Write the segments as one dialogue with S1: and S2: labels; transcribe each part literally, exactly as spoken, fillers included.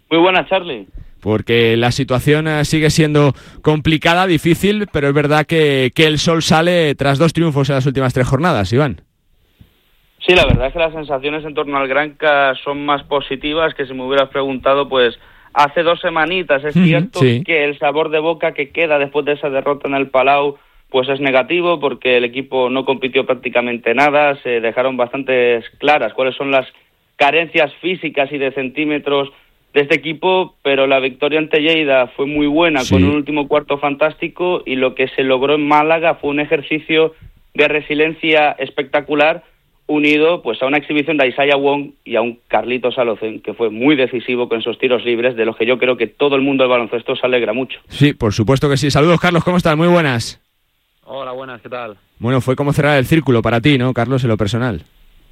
S1: Muy buenas, Charlie.
S2: Porque la situación sigue siendo complicada, difícil, pero es verdad que, que el sol sale tras dos triunfos en las últimas tres jornadas, Iván.
S1: Sí, la verdad es que las sensaciones en torno al Granca son más positivas que si me hubieras preguntado, pues, hace dos semanitas. Es cierto
S2: sí.
S1: que el sabor de boca que queda después de esa derrota en el Palau, pues es negativo, porque el equipo no compitió prácticamente nada, se dejaron bastante claras cuáles son las carencias físicas y de centímetros de este equipo, pero la victoria ante Lleida fue muy buena, sí, con un último cuarto fantástico, y lo que se logró en Málaga fue un ejercicio de resiliencia espectacular, unido pues a una exhibición de Isaiah Wong y a un Carlitos Alocen, que fue muy decisivo con esos tiros libres, de los que yo creo que todo el mundo del baloncesto se alegra mucho.
S2: Sí, por supuesto que sí. Saludos, Carlos, ¿cómo estás? Muy buenas.
S3: Hola, buenas, ¿qué tal?
S2: Bueno, fue como cerrar el círculo para ti, ¿no, Carlos, en lo personal?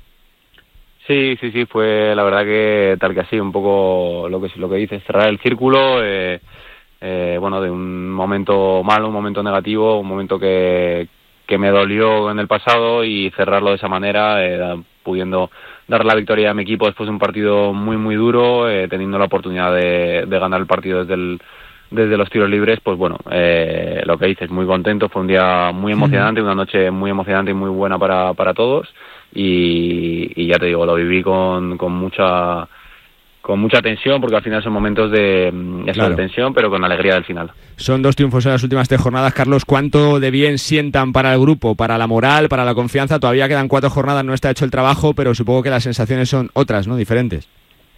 S3: Sí, sí, sí, fue la verdad que tal que así, un poco lo que lo que dices, cerrar el círculo, eh, eh, bueno, de un momento malo, un momento negativo, un momento que, que me dolió en el pasado, y cerrarlo de esa manera, eh, pudiendo dar la victoria a mi equipo después de un partido muy, muy duro, eh, teniendo la oportunidad de, de ganar el partido desde el desde los tiros libres, pues bueno, eh, lo que dices, muy contento, fue un día muy emocionante, una noche muy emocionante y muy buena para, para todos, y, y ya te digo, lo viví con, con mucha con mucha tensión, porque al final son momentos de, de claro. tensión, pero con alegría del final.
S2: Son dos triunfos en las últimas tres jornadas, Carlos. ¿Cuánto de bien sientan para el grupo, para la moral, para la confianza? Todavía quedan cuatro jornadas, no está hecho el trabajo, pero supongo que las sensaciones son otras, ¿no? Diferentes.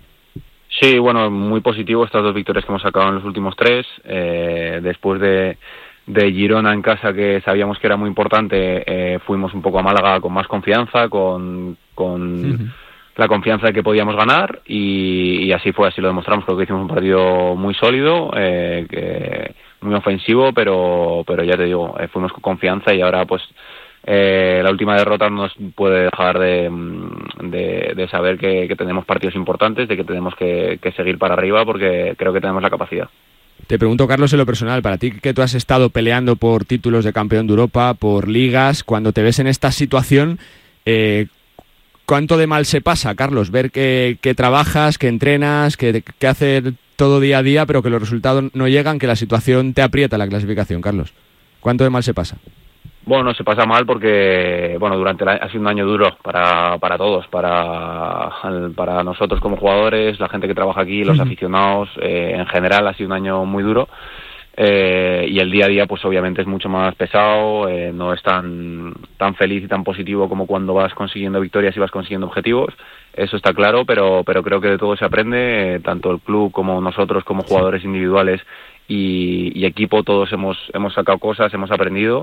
S3: Sí, bueno, muy positivo estas dos victorias que hemos sacado en los últimos tres, eh, después de, de Girona en casa, que sabíamos que era muy importante, eh, fuimos un poco a Málaga con más confianza, con, con uh-huh. la confianza de que podíamos ganar, y, y así fue, así lo demostramos. Creo que hicimos un partido muy sólido, eh, que, muy ofensivo, pero, pero ya te digo, eh, fuimos con confianza, y ahora pues Eh, la última derrota nos puede dejar de, de, de saber que, que tenemos partidos importantes, de que tenemos que, que seguir para arriba, porque creo que tenemos la capacidad.
S2: Te pregunto, Carlos, en lo personal, para ti, que tú has estado peleando por títulos de campeón de Europa, por ligas, cuando te ves en esta situación, eh, ¿cuánto de mal se pasa, Carlos? Ver que, que trabajas, que entrenas, que, que haces todo día a día, pero que los resultados no llegan, que la situación te aprieta la clasificación, Carlos. ¿Cuánto de mal se pasa?
S3: Bueno, se pasa mal porque, bueno, durante la, ha sido un año duro para para todos, para para nosotros como jugadores, la gente que trabaja aquí, los uh-huh. aficionados, eh, en general ha sido un año muy duro, eh, y el día a día pues obviamente es mucho más pesado, eh, no es tan tan feliz y tan positivo como cuando vas consiguiendo victorias y vas consiguiendo objetivos, eso está claro, pero pero creo que de todo se aprende, eh, tanto el club como nosotros como jugadores individuales Y, y equipo, todos hemos hemos sacado cosas, hemos aprendido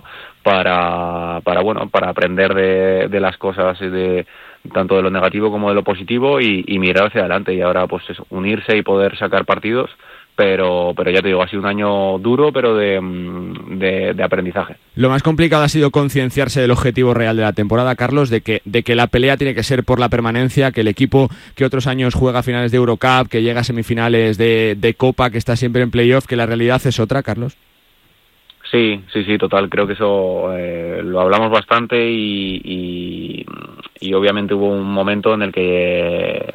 S3: para para bueno para aprender de, de las cosas, de tanto de lo negativo como de lo positivo, y, y mirar hacia adelante, y ahora pues eso, unirse y poder sacar partidos, pero pero ya te digo, ha sido un año duro, pero de, de, de aprendizaje.
S2: Lo más complicado ha sido concienciarse del objetivo real de la temporada, Carlos, de que de que la pelea tiene que ser por la permanencia, que el equipo que otros años juega finales de Eurocup, que llega a semifinales de, de Copa, que está siempre en playoff, que la realidad es otra, Carlos.
S3: Sí, sí, sí, total. Creo que eso eh, lo hablamos bastante, y, y, y obviamente hubo un momento en el que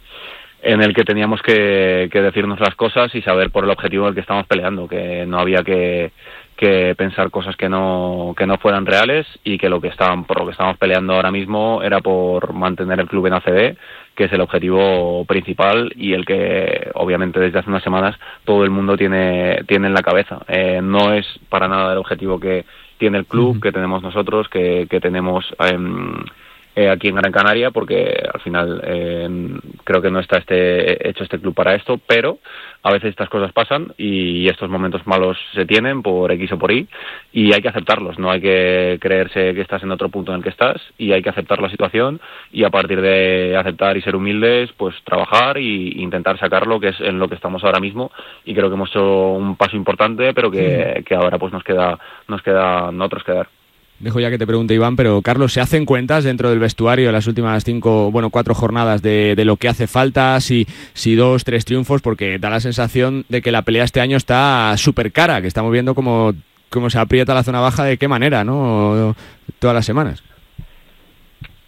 S3: en el que teníamos que, que decirnos las cosas y saber por el objetivo del que estamos peleando, que no había que, que pensar cosas que no que no fueran reales, y que lo que estaban por lo que estamos peleando ahora mismo era por mantener el club en A C B, que es el objetivo principal y el que obviamente desde hace unas semanas todo el mundo tiene tiene en la cabeza. Eh, no es para nada el objetivo que tiene el club, uh-huh. que tenemos nosotros, que, que tenemos eh, eh, aquí en Gran Canaria, porque al final eh, creo que no está este hecho este club para esto, pero a veces estas cosas pasan y estos momentos malos se tienen por X o por Y, y hay que aceptarlos. No hay que creerse que estás en otro punto en el que estás, y hay que aceptar la situación, y a partir de aceptar y ser humildes, pues trabajar e intentar sacarlo, que es en lo que estamos ahora mismo, y creo que hemos hecho un paso importante, pero que, sí. que ahora pues nos queda nos queda nosotros quedar.
S2: Dejo ya que te pregunte, Iván, pero Carlos, ¿se hacen cuentas dentro del vestuario en las últimas cinco, bueno, cuatro jornadas de, de lo que hace falta? Si, si dos, tres triunfos, porque da la sensación de que la pelea este año está súper cara, que estamos viendo cómo, cómo se aprieta la zona baja, de qué manera, ¿no? Todas las semanas.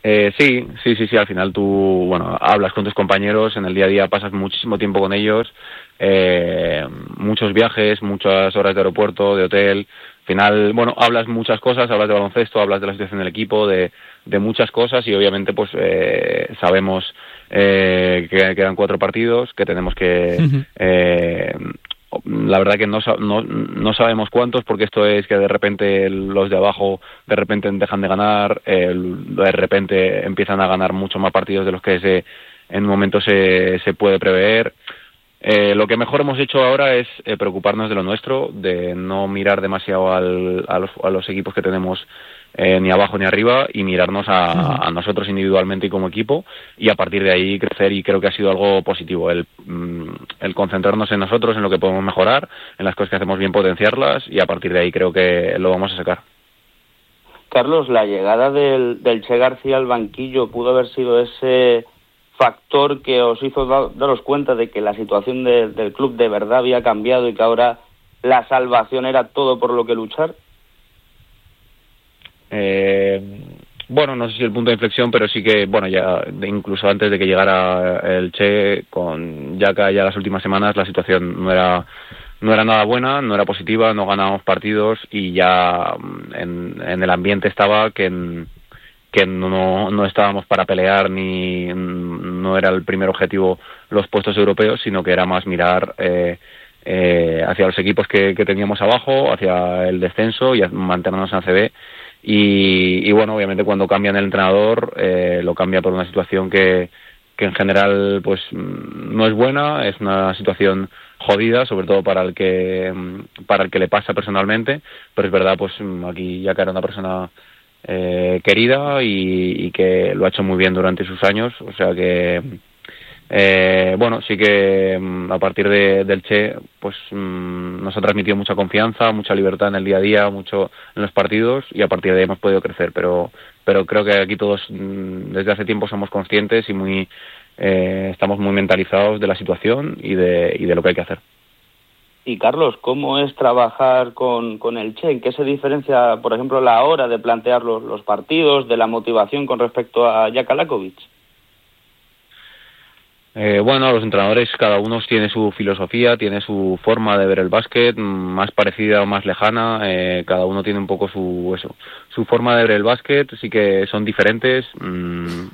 S3: Eh, sí, sí, sí, sí, al final tú, bueno, hablas con tus compañeros, en el día a día pasas muchísimo tiempo con ellos, eh, muchos viajes, muchas horas de aeropuerto, de hotel, al final, bueno, hablas muchas cosas, hablas de baloncesto, hablas de la situación del equipo, de, de muchas cosas y obviamente pues eh, sabemos eh, que quedan cuatro partidos, que tenemos que... Eh, la verdad que no, no, no sabemos cuántos, porque esto es que de repente los de abajo de repente dejan de ganar, eh, de repente empiezan a ganar mucho más partidos de los que se, en un momento se, se puede prever. Eh, lo que mejor hemos hecho ahora es eh, preocuparnos de lo nuestro, de no mirar demasiado al, a, los, a los equipos que tenemos eh, ni abajo ni arriba, y mirarnos a, a nosotros individualmente y como equipo, y a partir de ahí crecer, y creo que ha sido algo positivo el, el concentrarnos en nosotros, en lo que podemos mejorar, en las cosas que hacemos bien potenciarlas, y a partir de ahí creo que lo vamos a sacar.
S1: Carlos, la llegada del, del Che García al banquillo pudo haber sido ese factor que os hizo da, daros cuenta de que la situación de, del club de verdad había cambiado y que ahora la salvación era todo por lo que luchar.
S3: Eh, bueno, no sé si el punto de inflexión, pero sí que, bueno, ya incluso antes de que llegara el Che, con Jaka, ya las últimas semanas la situación no era no era nada buena, no era positiva, no ganábamos partidos y ya en, en el ambiente estaba que, en, que no, no estábamos para pelear, ni no era el primer objetivo los puestos europeos, sino que era más mirar eh, eh, hacia los equipos que, que teníamos abajo, hacia el descenso y a mantenernos en A C B. Y, y bueno, obviamente cuando cambian el entrenador, eh, lo cambia por una situación que, que en general pues no es buena, es una situación jodida, sobre todo para el que para el que le pasa personalmente, pero es verdad, pues aquí Jaka era una persona eh, querida y, y que lo ha hecho muy bien durante sus años, o sea que Eh, bueno, sí que a partir de, del Che pues mmm, nos ha transmitido mucha confianza, mucha libertad en el día a día, mucho en los partidos, y a partir de ahí hemos podido crecer, pero pero creo que aquí todos mmm, desde hace tiempo somos conscientes y muy eh, estamos muy mentalizados de la situación y de, y de lo que hay que hacer.
S1: Y Carlos, ¿cómo es trabajar con, con el Che? ¿En qué se diferencia, por ejemplo, la hora de plantear los, los partidos, de la motivación con respecto a Jaka Lakovic?
S3: Eh, bueno, los entrenadores cada uno tiene su filosofía, tiene su forma de ver el básquet, más parecida o más lejana, eh, cada uno tiene un poco su eso, su forma de ver el básquet, sí que son diferentes. Mm,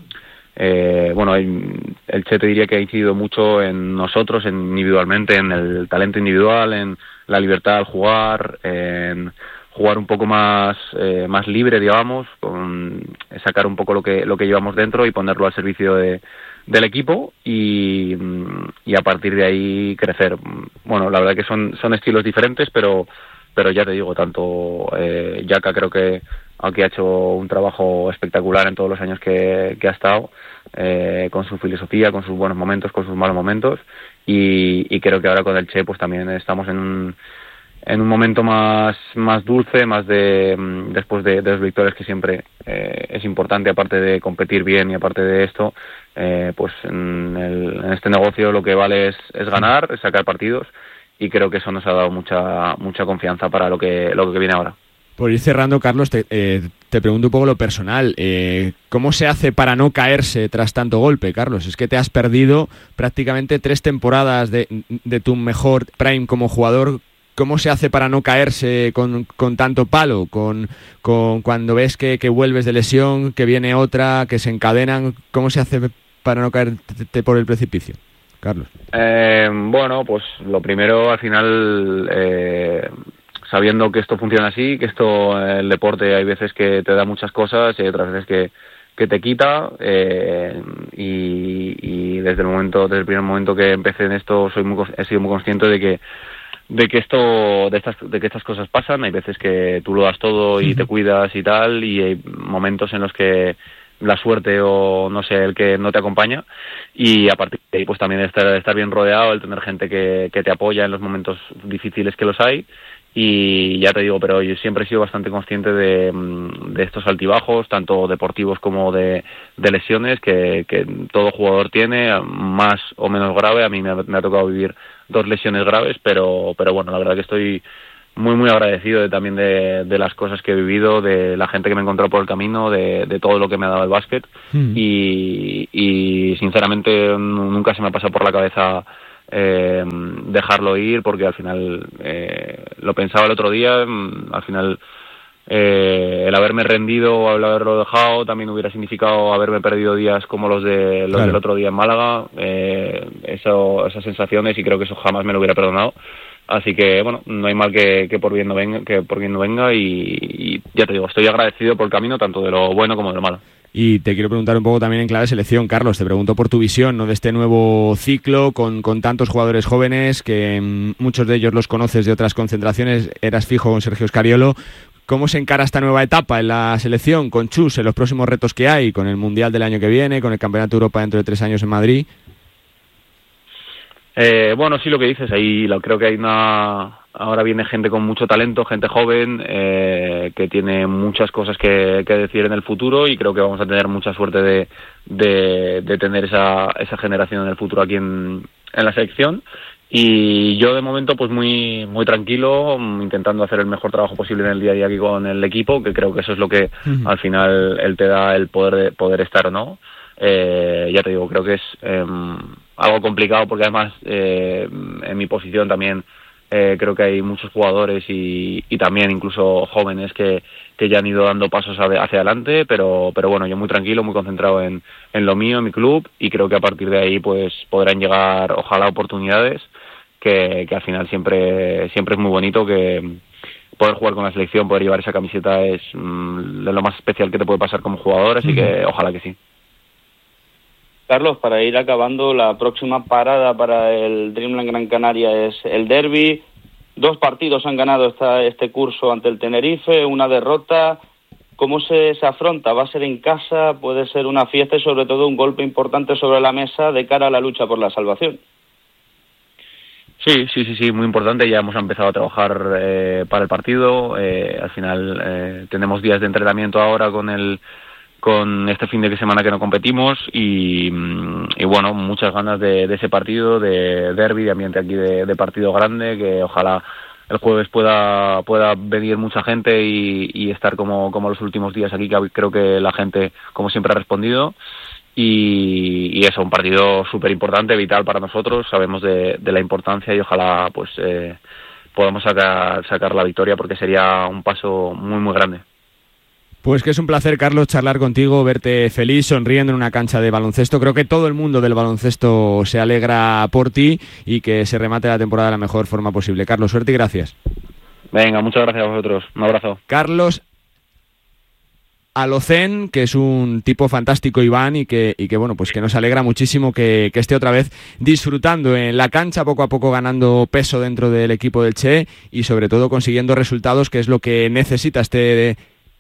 S3: eh, bueno, el, el Che te diría que ha incidido mucho en nosotros, en individualmente, en el talento individual, en la libertad al jugar, en jugar un poco más eh, más libre, digamos, con sacar un poco lo que lo que llevamos dentro y ponerlo al servicio de del equipo y, y a partir de ahí crecer. Bueno, la verdad que son son estilos diferentes, pero pero ya te digo, tanto eh, Jaka creo que aquí ha hecho un trabajo espectacular en todos los años que, que ha estado, eh, con su filosofía, con sus buenos momentos, con sus malos momentos, y, y creo que ahora con el Che pues también estamos en un en un momento más más dulce, más de después de, de las victorias, que siempre eh, es importante, aparte de competir bien y aparte de esto, eh, pues en, el, en este negocio lo que vale es, es ganar, es sacar partidos, y creo que eso nos ha dado mucha mucha confianza para lo que lo que viene ahora.
S2: Por ir cerrando, Carlos, te, eh, te pregunto un poco lo personal. Eh, ¿Cómo se hace para no caerse tras tanto golpe, Carlos? Es que te has perdido prácticamente tres temporadas de, de tu mejor prime como jugador. ¿Cómo se hace para no caerse con, con tanto palo? Con, con cuando ves que, que vuelves de lesión, que viene otra, que se encadenan. ¿Cómo se hace para no caerte por el precipicio, Carlos?
S3: Eh, bueno, pues lo primero, al final, eh, sabiendo que esto funciona así, que esto, el deporte, hay veces que te da muchas cosas y hay otras veces que, que te quita, eh, y, y desde el momento, desde el primer momento que empecé en esto, soy muy, he sido muy consciente de que de que esto de estas de que estas cosas pasan. Hay veces que tú lo das todo y te cuidas y tal, y hay momentos en los que la suerte o no sé, el que no te acompaña, y a partir de ahí pues también estar, estar bien rodeado, el tener gente que, que te apoya en los momentos difíciles que los hay. Y ya te digo, pero yo siempre he sido bastante consciente de, de estos altibajos, tanto deportivos como de, de lesiones, que, que todo jugador tiene, más o menos grave. A mí me ha, me ha tocado vivir dos lesiones graves, pero pero bueno, la verdad que estoy muy muy agradecido de, también de, de las cosas que he vivido, de la gente que me he encontrado por el camino, de, de todo lo que me ha dado el básquet. Mm. y, y sinceramente nunca se me ha pasado por la cabeza eh, dejarlo ir, porque al final eh, lo pensaba el otro día, al final eh, el haberme rendido o el haberlo dejado también hubiera significado haberme perdido días como los de los claro. del otro día en Málaga, eh, eso, esas sensaciones, y creo que eso jamás me lo hubiera perdonado. Así que, bueno, no hay mal que, que por bien no venga, que por bien no venga y, y ya te digo, estoy agradecido por el camino, tanto de lo bueno como de lo malo.
S2: Y te quiero preguntar un poco también en clave selección, Carlos, te pregunto por tu visión, ¿no?, de este nuevo ciclo con, con tantos jugadores jóvenes, que mmm, muchos de ellos los conoces de otras concentraciones, eras fijo con Sergio Scariolo. ¿Cómo se encara esta nueva etapa en la selección con Chus, en los próximos retos que hay, con el Mundial del año que viene, con el Campeonato de Europa dentro de tres años en Madrid?
S3: Eh, bueno, sí, lo que dices, ahí lo, creo que hay una... Ahora viene gente con mucho talento, gente joven, eh, que tiene muchas cosas que, que decir en el futuro, y creo que vamos a tener mucha suerte de, de, de tener esa, esa generación en el futuro aquí en, en la selección. Y yo de momento pues muy muy tranquilo, intentando hacer el mejor trabajo posible en el día a día aquí con el equipo, que creo que eso es lo que uh-huh. al final él te da el poder de poder estar o no. Eh, ya te digo, creo que es eh, algo complicado, porque además eh, en mi posición también eh, creo que hay muchos jugadores y, y también incluso jóvenes que, que ya han ido dando pasos hacia adelante, pero pero bueno, yo muy tranquilo, muy concentrado en, en lo mío, en mi club, y creo que a partir de ahí pues podrán llegar, ojalá, oportunidades, que, que al final siempre siempre es muy bonito, que poder jugar con la selección, poder llevar esa camiseta es mmm, de lo más especial que te puede pasar como jugador, así uh-huh. que ojalá que sí.
S1: Carlos, para ir acabando, la próxima parada para el Dreamland Gran Canaria es el derbi. Dos partidos han ganado esta, este curso ante el Tenerife, una derrota. ¿Cómo se, se afronta? ¿Va a ser en casa? ¿Puede ser una fiesta y sobre todo un golpe importante sobre la mesa de cara a la lucha por la salvación?
S3: Sí, sí, sí, sí, muy importante. Ya hemos empezado a trabajar eh, para el partido. Eh, al final eh, tenemos días de entrenamiento ahora con el con este fin de semana que no competimos y, y bueno, muchas ganas de, de ese partido, de derbi, de ambiente aquí de, de partido grande, que ojalá el jueves pueda pueda venir mucha gente y, y estar como, como los últimos días aquí, que creo que la gente, como siempre, ha respondido. Y, y eso, un partido súper importante, vital para nosotros. Sabemos de, de la importancia y ojalá pues eh, podamos sacar, sacar la victoria, porque sería un paso muy, muy grande.
S2: Pues que es un placer, Carlos, charlar contigo, verte feliz, sonriendo en una cancha de baloncesto. Creo que todo el mundo del baloncesto se alegra por ti y que se remate la temporada de la mejor forma posible. Carlos, suerte y gracias.
S3: Venga, muchas gracias a vosotros. Un abrazo.
S2: Carlos Alocén, que es un tipo fantástico, Iván, y que, y que bueno, pues que nos alegra muchísimo que, que esté otra vez disfrutando en la cancha, poco a poco ganando peso dentro del equipo del Che y sobre todo consiguiendo resultados, que es lo que necesita este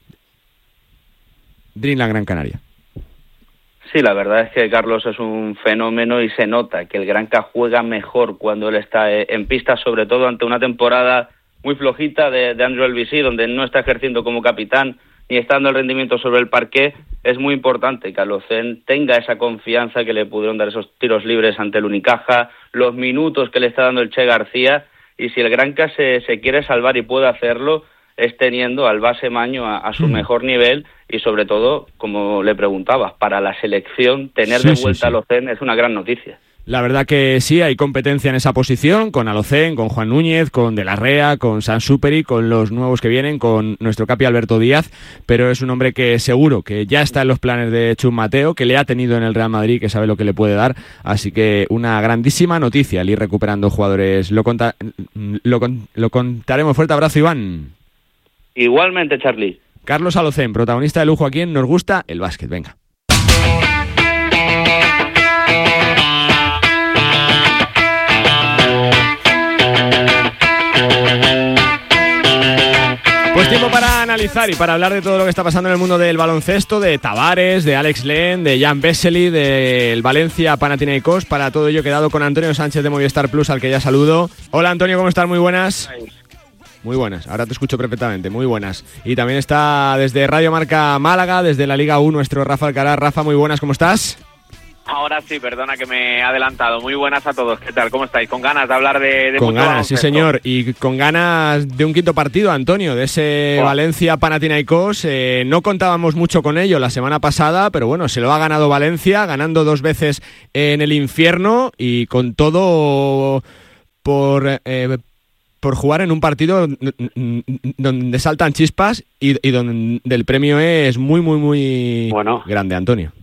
S2: Dreamland Gran Canaria.
S1: Sí, la verdad es que Carlos es un fenómeno y se nota que el Granca juega mejor cuando él está en pista, sobre todo ante una temporada muy flojita de, de Andrew Elvisí, donde no está ejerciendo como capitán ni está dando el rendimiento sobre el parqué. Es muy importante que Alocén tenga esa confianza que le pudieron dar esos tiros libres ante el Unicaja, los minutos que le está dando el Che García, y si el Granca se, se quiere salvar y puede hacerlo, es teniendo al base Maño a, a su mm. mejor nivel, y sobre todo, como le preguntabas, para la selección tener sí, de vuelta sí, sí. a Alocén es una gran noticia.
S2: La verdad que sí, hay competencia en esa posición, con Alocén, con Juan Núñez, con De la Rea, con Sansuperi, con los nuevos que vienen, con nuestro capi Alberto Díaz, pero es un hombre que seguro que ya está en los planes de Chus Mateo, que le ha tenido en el Real Madrid, que sabe lo que le puede dar, así que una grandísima noticia el ir recuperando jugadores. Lo, conta- lo, con- lo contaremos. Fuerte abrazo, Iván.
S1: Igualmente, Charlie.
S2: Carlos Alocén, protagonista de lujo aquí en Nos Gusta el Básquet. Venga. Pues tiempo para analizar y para hablar de todo lo que está pasando en el mundo del baloncesto, de Tavares, de Alex Len, de Jan Vesely, del Valencia Panathinaikos. Para todo ello he quedado con Antonio Sánchez de Movistar Plus, al que ya saludo. Hola Antonio, ¿cómo estás? Muy buenas. Muy buenas, ahora te escucho perfectamente, muy buenas. Y también está desde Radio Marca Málaga, desde la Liga uno, nuestro Rafa Alcaraz. Rafa, muy buenas, ¿cómo estás?
S3: Ahora sí, perdona que me he adelantado. Muy buenas a todos. ¿Qué tal? ¿Cómo estáis? ¿Con ganas de hablar de, de
S2: Con ganas,
S3: baloncesto?
S2: sí señor. Y con ganas de un quinto partido, Antonio, de ese oh. Valencia-Panathinaikos. Eh, no contábamos mucho con ello la semana pasada, pero bueno, se lo ha ganado Valencia, ganando dos veces en el infierno y con todo por... Eh, por jugar en un partido donde saltan chispas y, y donde el premio es muy, muy, muy bueno, grande, Antonio.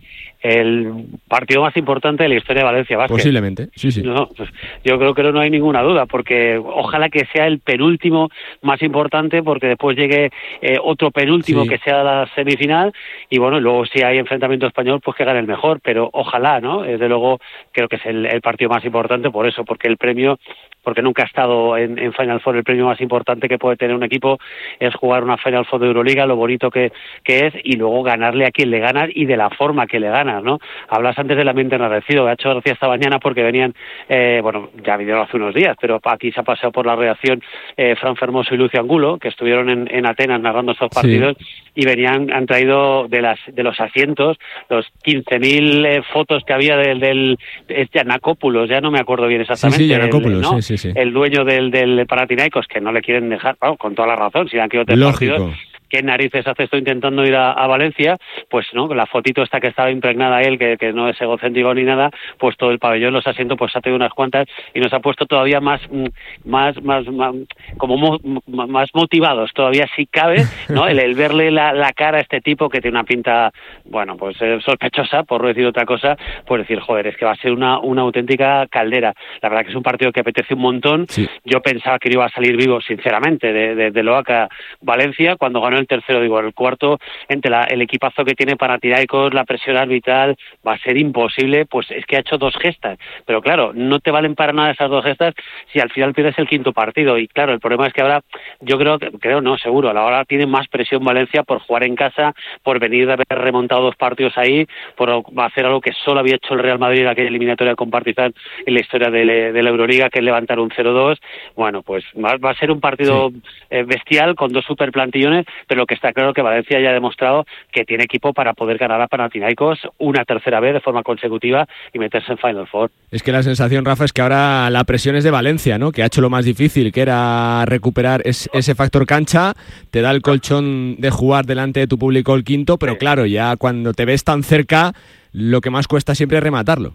S4: El partido más importante de la historia de Valencia Basket.
S2: Posiblemente, sí, sí.
S4: No, pues yo creo que no hay ninguna duda, porque ojalá que sea el penúltimo más importante, porque después llegue eh, otro penúltimo sí. que sea la semifinal, y bueno, luego si hay enfrentamiento español, pues que gane el mejor, pero ojalá, ¿no? Desde luego creo que es el, el partido más importante por eso, porque el premio, porque nunca ha estado en, en Final Four, el premio más importante que puede tener un equipo es jugar una Final Four de Euroliga, lo bonito que, que es, y luego ganarle a quien le gana y de la forma que le gana, ¿no? Hablas antes del ambiente enardecido, me ha hecho gracia esta mañana porque venían, eh, bueno, ya vinieron hace unos días, pero aquí se ha pasado por la redacción eh, Fran Fermoso y Lucio Angulo, que estuvieron en, en Atenas narrando estos partidos, sí. y venían, han traído de las de los asientos los quince mil eh, fotos que había del, del es Giannakopoulos, ya no me acuerdo bien exactamente,
S2: sí, sí, Giannakopoulos,
S4: el, ¿no?
S2: sí, sí, sí.
S4: el dueño del, del Panathinaikos, que no le quieren dejar, bueno, con toda la razón, si han querido tres partidos, ¿qué narices hace esto intentando ir a, a Valencia? Pues no, la fotito esta que estaba impregnada él, que, que no es egocéntrico ni nada, pues todo el pabellón, los asientos, pues ha tenido unas cuantas y nos ha puesto todavía más, más, más, más como mo, más motivados, todavía si cabe, ¿no? El, el verle la, la cara a este tipo que tiene una pinta, bueno, pues eh, sospechosa, por no decir otra cosa, pues decir, joder, es que va a ser una, una auténtica caldera. La verdad que es un partido que apetece un montón. Sí. Yo pensaba que no iba a salir vivo, sinceramente, de, de, de Loaca Valencia, cuando ganó el tercero, digo, el cuarto, entre la, el equipazo que tiene Panathinaikos, la presión arbitral, va a ser imposible, pues es que ha hecho dos gestas, pero claro, no te valen para nada esas dos gestas si al final pierdes el quinto partido, y claro, el problema es que ahora, yo creo, creo no, seguro, a la hora tiene más presión Valencia por jugar en casa, por venir de haber remontado dos partidos ahí, por hacer algo que solo había hecho el Real Madrid en aquella eliminatoria con Partizan en la historia de, de la Euroliga, que es levantar un cero dos, bueno, pues va, va a ser un partido sí. eh, bestial, con dos super plantillones, pero lo que está claro que Valencia ya ha demostrado que tiene equipo para poder ganar a Panathinaikos una tercera vez de forma consecutiva y meterse en Final Four.
S2: Es que la sensación, Rafa, es que ahora la presión es de Valencia, ¿no? Que ha hecho lo más difícil, que era recuperar es, ese factor cancha, te da el colchón de jugar delante de tu público el quinto, pero claro, ya cuando te ves tan cerca, lo que más cuesta siempre es rematarlo.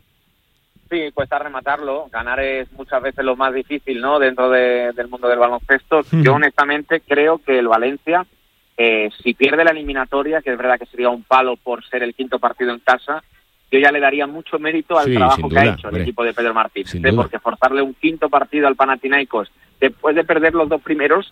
S3: Sí, cuesta rematarlo, ganar es muchas veces lo más difícil, ¿no? Dentro de, del mundo del baloncesto. Uh-huh. Yo honestamente creo que el Valencia, Eh, si pierde la eliminatoria, que es verdad que sería un palo por ser el quinto partido en casa, yo ya le daría mucho mérito al sí, trabajo que duda, ha hecho hombre. el equipo de Pedro Martínez, ¿eh? Porque forzarle un quinto partido al Panathinaikos después de perder los dos primeros,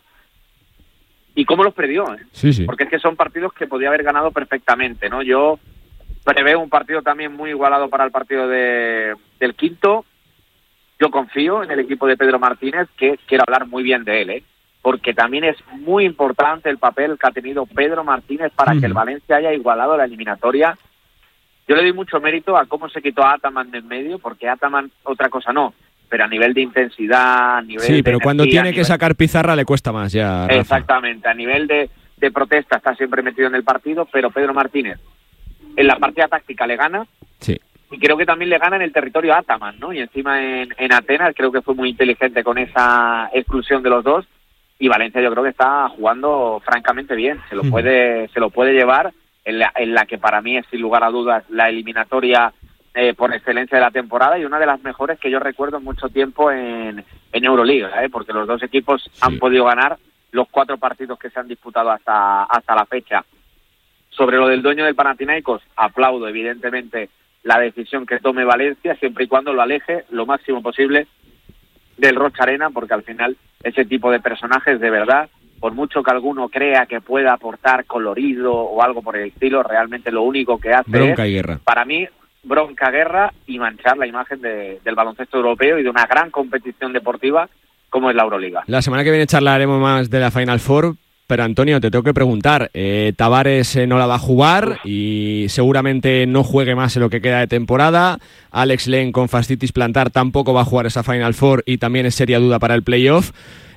S3: y cómo los perdió, ¿eh?
S2: sí, sí.
S3: Porque es que son partidos que podía haber ganado perfectamente, ¿no? Yo preveo un partido también muy igualado para el partido de, del quinto. Yo confío en el equipo de Pedro Martínez, que quiero hablar muy bien de él, ¿eh? Porque también es muy importante el papel que ha tenido Pedro Martínez para mm. que el Valencia haya igualado la eliminatoria. Yo le doy mucho mérito a cómo se quitó a Ataman de en medio, porque Ataman otra cosa no, pero a nivel de intensidad, a nivel
S2: sí,
S3: de
S2: pero
S3: energía,
S2: cuando tiene
S3: nivel...
S2: que sacar pizarra le cuesta más ya, Rafa.
S3: Exactamente, a nivel de, de protesta está siempre metido en el partido, pero Pedro Martínez en la partida táctica le gana.
S2: Sí.
S3: Y creo que también le gana en el territorio Ataman, ¿no? Y encima en, en Atenas creo que fue muy inteligente con esa exclusión de los dos. Y Valencia yo creo que está jugando francamente bien, se lo puede se lo puede llevar en la, en la que para mí es sin lugar a dudas la eliminatoria eh, por excelencia de la temporada, y una de las mejores que yo recuerdo en mucho tiempo en, en Euroliga, ¿eh? Porque los dos equipos sí. han podido ganar los cuatro partidos que se han disputado hasta hasta la fecha. Sobre lo del dueño del Panathinaikos, aplaudo evidentemente la decisión que tome Valencia, siempre y cuando lo aleje lo máximo posible del Rocha Arena, porque al final ese tipo de personajes, de verdad, por mucho que alguno crea que pueda aportar colorido o algo por el estilo, realmente lo único que hace
S2: bronca
S3: es,
S2: y guerra.
S3: Para mí, bronca, guerra y manchar la imagen de, del baloncesto europeo y de una gran competición deportiva como es la Euroliga.
S2: La semana que viene charlaremos más de la Final Four, pero Antonio, te tengo que preguntar, eh, Tavares eh, no la va a jugar Uf. y seguramente no juegue más en lo que queda de temporada. Alex Len con fascitis plantar tampoco va a jugar esa Final Four y también es seria duda para el playoff.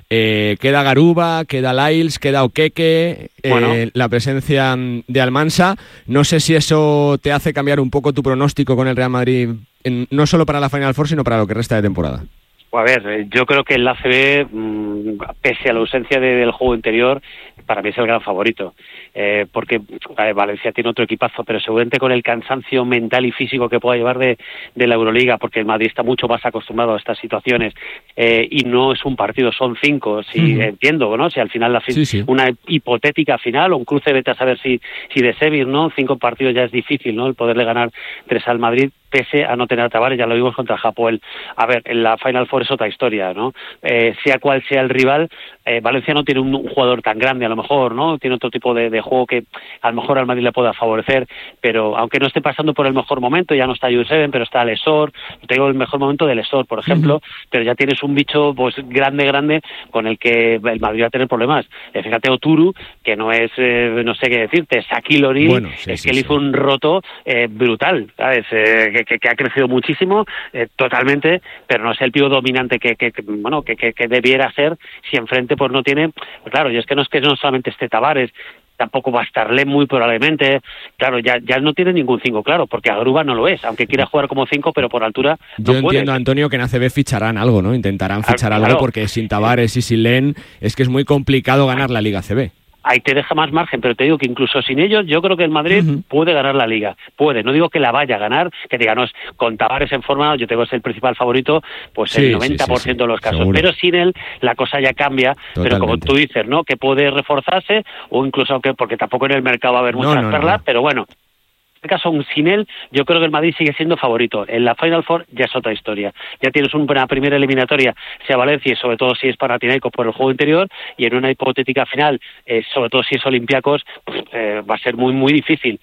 S2: Eh, queda Garuba, queda Lyles, queda Okeke, eh,
S4: bueno.
S2: la presencia de Almansa. No sé si eso te hace cambiar un poco tu pronóstico con el Real Madrid, en, no solo para la Final Four, sino para lo que resta de temporada.
S4: A ver, yo creo que el A C B, mmm, pese a la ausencia de, del juego interior, para mí es el gran favorito, eh, porque ver, Valencia tiene otro equipazo, pero seguramente con el cansancio mental y físico que pueda llevar de, de la Euroliga, porque el Madrid está mucho más acostumbrado a estas situaciones, eh, y no es un partido, son cinco, si mm. entiendo, ¿no? Si al final la fin- sí, sí. una hipotética final o un cruce, vete a saber si, si de Sevilla, ¿no? Cinco partidos ya es difícil, ¿no? El poderle ganar tres al Madrid, pese a no tener a Tavares, ya lo vimos contra Japón. A ver, en la Final Four es otra historia, ¿no? Eh, sea cual sea el rival, eh, Valencia no tiene un, un jugador tan grande, a lo mejor, ¿no? Tiene otro tipo de, de juego que a lo mejor al Madrid le pueda favorecer, pero aunque no esté pasando por el mejor momento, ya no está Jurseven, pero está Lesor, te digo el mejor momento de Lesor, por ejemplo, uh-huh. pero ya tienes un bicho pues grande, grande, con el que el Madrid va a tener problemas. Eh, fíjate Oturu, que no es, eh, no sé qué decirte, Shaquille O'Neal, bueno, sí, es sí, que sí. él hizo un roto eh, brutal, ¿sabes? Eh, que, que, que ha crecido muchísimo, eh, totalmente, pero no es el tío dominante que, que, que bueno, que, que, que debiera ser si enfrente pues no tiene, pues claro, y es que no es que no solamente esté Tavares, tampoco va a estar Lem muy probablemente, claro, ya ya no tiene ningún cinco, claro, porque Garuba no lo es, aunque quiera jugar como cinco, pero por altura no
S2: Yo
S4: puede.
S2: entiendo, Antonio, que en A C B ficharán algo, ¿no? Intentarán fichar
S4: claro,
S2: algo, porque sin Tavares y sin Len es que es muy complicado ganar la Liga A C B.
S4: Ahí te deja más margen, pero te digo que incluso sin ellos yo creo que el Madrid uh-huh. puede ganar la Liga, puede, no digo que la vaya a ganar, que diga, no, es con Tavares en forma, yo tengo que ser el principal favorito, pues sí, el noventa por ciento sí, sí, sí. de los casos, seguro. Pero sin él la cosa ya cambia, Totalmente. Pero como tú dices, ¿no? Que puede reforzarse, o incluso, aunque porque tampoco en el mercado va a haber muchas no, no, perlas, no. pero bueno, en este caso, un sin él, yo creo que el Madrid sigue siendo favorito. En la Final Four ya es otra historia. Ya tienes una primera eliminatoria, sea Valencia, y sobre todo si es Panathinaikos por el juego interior, y en una hipotética final, eh, sobre todo si es Olympiacos, pues, eh, va a ser muy, muy difícil.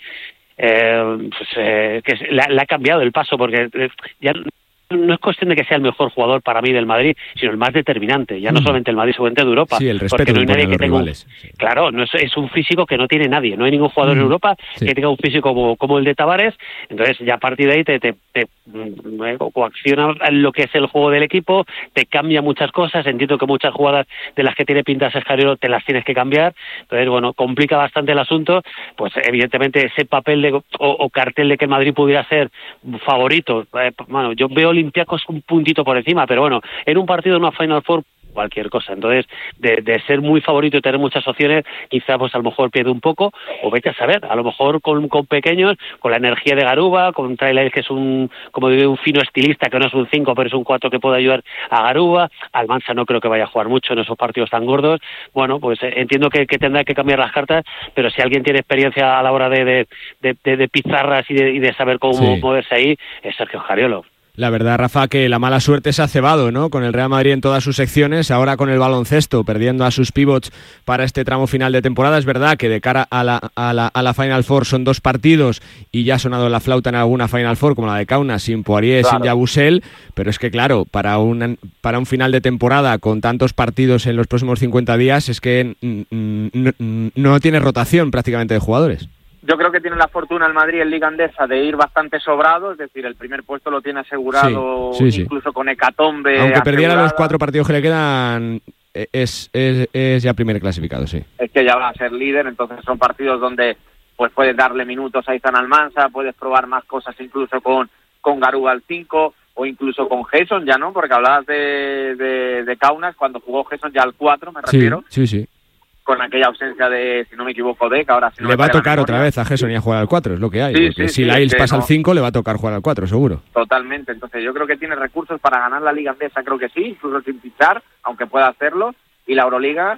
S4: Eh, pues, eh, que le ha cambiado el paso, porque eh, ya no es cuestión de que sea el mejor jugador para mí del Madrid, sino el más determinante, ya no mm. solamente el Madrid, seguramente de Europa,
S2: sí, el respeto
S4: porque no hay nadie que tenga
S2: rivales,
S4: un...
S2: sí.
S4: claro, no es, es un físico que no tiene nadie, no hay ningún jugador mm. en Europa sí. que tenga un físico como, como el de Tavares, entonces ya a partir de ahí te, te, te eh, coacciona lo que es el juego del equipo, te cambia muchas cosas, entiendo que muchas jugadas de las que tiene pintas Escariolo te las tienes que cambiar, entonces bueno, complica bastante el asunto, pues evidentemente ese papel de, o, o cartel de que Madrid pudiera ser favorito, eh, bueno, yo veo Olympiacos un puntito por encima, pero bueno, en un partido de una Final Four cualquier cosa, entonces de, de ser muy favorito y tener muchas opciones, quizá pues a lo mejor pierde un poco, o vete a saber, a lo mejor con, con pequeños, con la energía de Garuba, con Trailer, que es un, como digo, un fino estilista, que no es un cinco, pero es un cuatro que puede ayudar a Garuba, Almansa no creo que vaya a jugar mucho en esos partidos tan gordos, bueno, pues eh, entiendo que, que tendrá que cambiar las cartas, pero si alguien tiene experiencia a la hora de, de, de, de, de pizarras y de, y de saber cómo sí. moverse ahí, es Sergio Scariolo.
S2: La verdad, Rafa, que la mala suerte se ha cebado, ¿no? Con el Real Madrid en todas sus secciones, ahora con el baloncesto, perdiendo a sus pivots para este tramo final de temporada. Es verdad que de cara a la, a la, a la Final Four son dos partidos y ya ha sonado la flauta en alguna Final Four, como la de Kaunas, sin Poirier, claro. sin Yabusel, pero es que claro, para un, para un final de temporada con tantos partidos en los próximos cincuenta días, es que no, no tiene rotación prácticamente de jugadores.
S5: Yo creo que tiene la fortuna el Madrid en Liga Andesa de ir bastante sobrado, es decir, el primer puesto lo tiene asegurado, sí, sí, incluso sí. con hecatombe.
S2: Aunque
S5: asegurada.
S2: perdiera los cuatro partidos que le quedan, es, es, es ya primer clasificado, sí.
S5: Es que ya va a ser líder, entonces son partidos donde pues puedes darle minutos a Izan Almansa, puedes probar más cosas incluso con, con Garuba al cinco, o incluso con Gerson ya, ¿no? Porque hablabas de, de, de Kaunas, cuando jugó Gerson ya al cuatro, me refiero.
S2: Sí, sí, sí.
S5: Con aquella ausencia de, si no me equivoco, de que ahora... Si no
S2: le va a tocar otra vez a Gerson y a jugar al cuatro, es lo que hay. Sí, porque sí, si sí, Lyles pasa no. al cinco, le va a tocar jugar al cuatro, seguro.
S5: Totalmente, entonces yo creo que tiene recursos para ganar la Liga Andesa, creo que sí, incluso sin fichar, aunque pueda hacerlo. Y la Euroliga,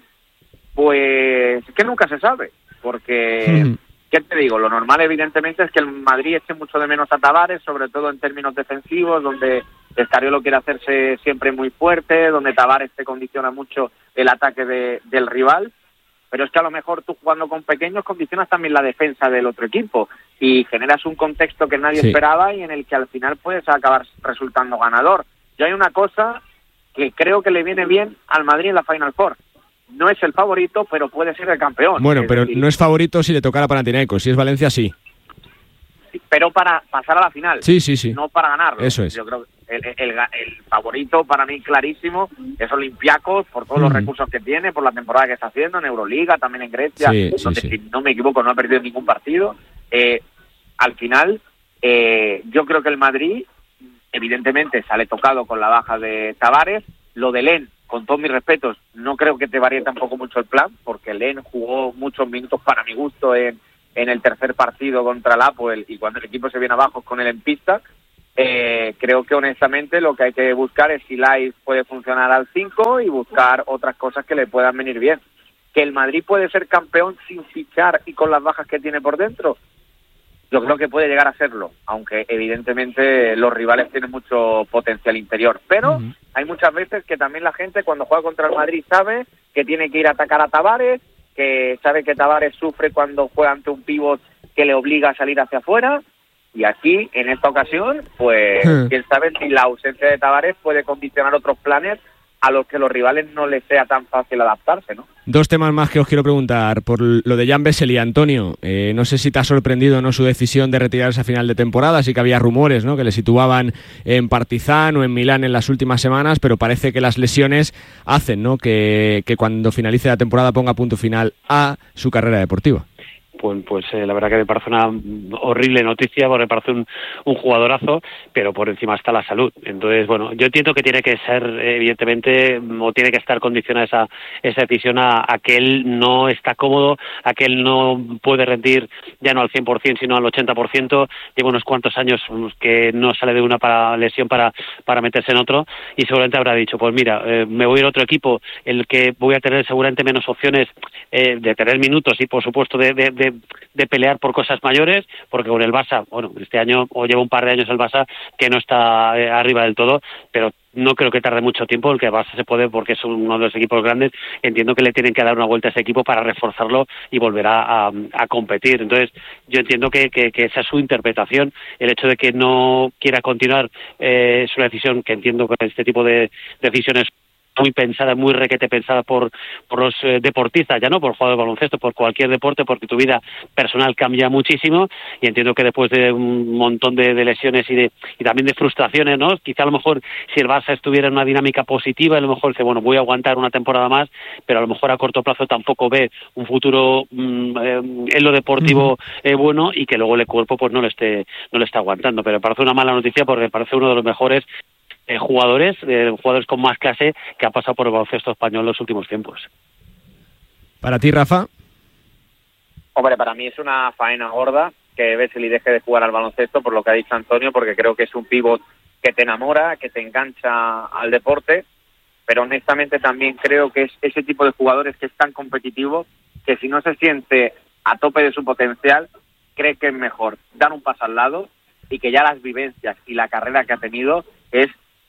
S5: pues, es que nunca se sabe, porque... Mm. ¿Qué te digo? Lo normal, evidentemente, es que el Madrid eche mucho de menos a Tavares, sobre todo en términos defensivos, donde Scariolo quiere hacerse siempre muy fuerte, donde Tavares te condiciona mucho el ataque de, del rival. Pero es que a lo mejor tú jugando con pequeños condicionas también la defensa del otro equipo y generas un contexto que nadie sí. esperaba y en el que al final puedes acabar resultando ganador. Yo hay una cosa que creo que le viene bien al Madrid en la Final Four. No es el favorito, pero puede ser el campeón.
S2: Bueno,
S5: es
S2: pero
S5: decir,
S2: no es favorito si le tocara a Panathinaikos. Si es Valencia, sí.
S5: Pero para pasar a la final.
S2: Sí, sí, sí.
S5: No para ganarlo.
S2: Eso es.
S5: Yo creo, El, el, el favorito para mí clarísimo es Olympiacos, por todos mm. los recursos que tiene, por la temporada que está haciendo en Euroliga, también en Grecia,
S2: sí,
S5: donde
S2: sí, sí.
S5: si no me equivoco no ha perdido ningún partido. Eh, al final, eh, yo creo que el Madrid evidentemente sale tocado con la baja de Tavares. Lo de Len, con todos mis respetos, no creo que te varíe tampoco mucho el plan, porque Len jugó muchos minutos para mi gusto en, en el tercer partido contra el Apoel, y cuando el equipo se viene abajo con él en pista. Eh, creo que honestamente lo que hay que buscar es si Lai puede funcionar al cinco y buscar otras cosas que le puedan venir bien. ¿Que el Madrid puede ser campeón sin fichar y con las bajas que tiene por dentro? Yo creo que puede llegar a serlo, aunque evidentemente los rivales tienen mucho potencial interior. Pero uh-huh. hay muchas veces que también la gente cuando juega contra el Madrid sabe que tiene que ir a atacar a Tavares, que sabe que Tavares sufre cuando juega ante un pívot que le obliga a salir hacia afuera. Y aquí, en esta ocasión, pues uh-huh. quién sabe si la ausencia de Tavares puede condicionar otros planes a los que los rivales no les sea tan fácil adaptarse, ¿no?
S2: Dos temas más que os quiero preguntar. Por lo de Jan Vesely, Antonio, eh, no sé si te ha sorprendido o no su decisión de retirarse a final de temporada. Sí que había rumores, ¿no?, que le situaban en Partizan o en Milán en las últimas semanas, pero parece que las lesiones hacen, ¿no?, que, que cuando finalice la temporada ponga punto final a su carrera deportiva.
S4: Pues, pues eh, la verdad que me parece una horrible noticia, porque me parece un, un jugadorazo, pero por encima está la salud. Entonces, bueno, yo entiendo que tiene que ser, evidentemente, o tiene que estar condicionada esa, esa decisión a, a que él no está cómodo, a que él no puede rendir ya no al cien por ciento, sino al ochenta por ciento. Lleva unos cuantos años que no sale de una para lesión para, para meterse en otro, y seguramente habrá dicho, pues mira, eh, me voy a ir a otro equipo, el que voy a tener seguramente menos opciones eh, de tener minutos y, por supuesto, de, de, de de pelear por cosas mayores, porque con el Barça, bueno, este año o lleva un par de años el Barça que no está eh, arriba del todo, pero no creo que tarde mucho tiempo el que el Barça se puede, porque es uno de los equipos grandes. Entiendo que le tienen que dar una vuelta a ese equipo para reforzarlo y volver a, a, a competir. Entonces, yo entiendo que, que, que esa es su interpretación. El hecho de que no quiera continuar eh, es una decisión que entiendo que este tipo de decisiones muy pensada, muy requete pensada por, por los eh, deportistas, ya no por jugadores de baloncesto, por cualquier deporte, porque tu vida personal cambia muchísimo, y entiendo que después de un montón de, de lesiones y de y también de frustraciones, ¿no? Quizá a lo mejor si el Barça estuviera en una dinámica positiva, a lo mejor dice, bueno, voy a aguantar una temporada más, pero a lo mejor a corto plazo tampoco ve un futuro mmm, eh, en lo deportivo eh, bueno, y que luego el cuerpo pues no le esté no le está aguantando. Pero me parece una mala noticia, porque me parece uno de los mejores Eh, jugadores, eh, jugadores con más clase que ha pasado por el baloncesto español en los últimos tiempos.
S2: ¿Para ti, Rafa?
S5: Hombre, para mí es una faena gorda que Vesely deje de jugar al baloncesto, por lo que ha dicho Antonio, porque creo que es un pívot que te enamora, que te engancha al deporte, pero honestamente también creo que es ese tipo de jugadores que es tan competitivo que si no se siente a tope de su potencial, cree que es mejor dar un paso al lado, y que ya las vivencias y la carrera que ha tenido es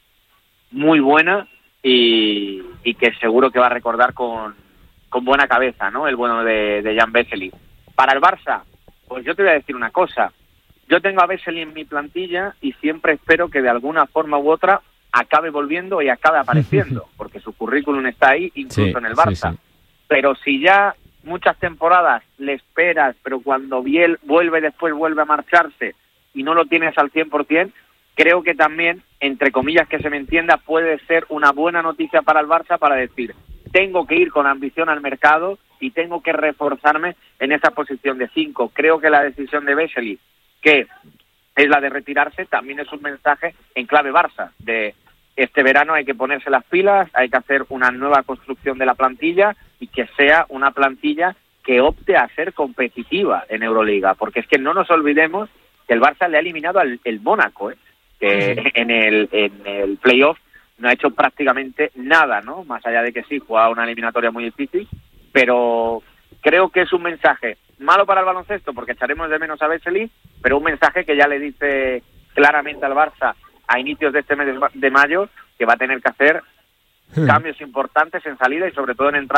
S5: muy buena, y, y que seguro que va a recordar con, con buena cabeza, ¿no?, el bueno de, de Jan Vesely. Para el Barça, pues yo te voy a decir una cosa. Yo tengo a Vesely en mi plantilla y siempre espero que de alguna forma u otra acabe volviendo y acabe apareciendo, porque su currículum está ahí, incluso sí, en el Barça. Sí, sí. Pero si ya muchas temporadas le esperas, pero cuando Biel vuelve después vuelve a marcharse y no lo tienes al cien por ciento, creo que también, entre comillas que se me entienda, puede ser una buena noticia para el Barça, para decir, tengo que ir con ambición al mercado y tengo que reforzarme en esa posición de cinco. Creo que la decisión de Vesely, que es la de retirarse, también es un mensaje en clave Barça, de este verano hay que ponerse las pilas, hay que hacer una nueva construcción de la plantilla, y que sea una plantilla que opte a ser competitiva en Euroliga, porque es que no nos olvidemos que el Barça le ha eliminado al el Mónaco, ¿eh? que sí. en el en el playoff no ha hecho prácticamente nada, ¿no? Más allá de que sí, juega una eliminatoria muy difícil, pero creo que es un mensaje malo para el baloncesto, porque echaremos de menos a Vesely, pero un mensaje que ya le dice claramente al Barça a inicios de este mes de mayo que va a tener que hacer sí. cambios importantes en salida y sobre todo en entradas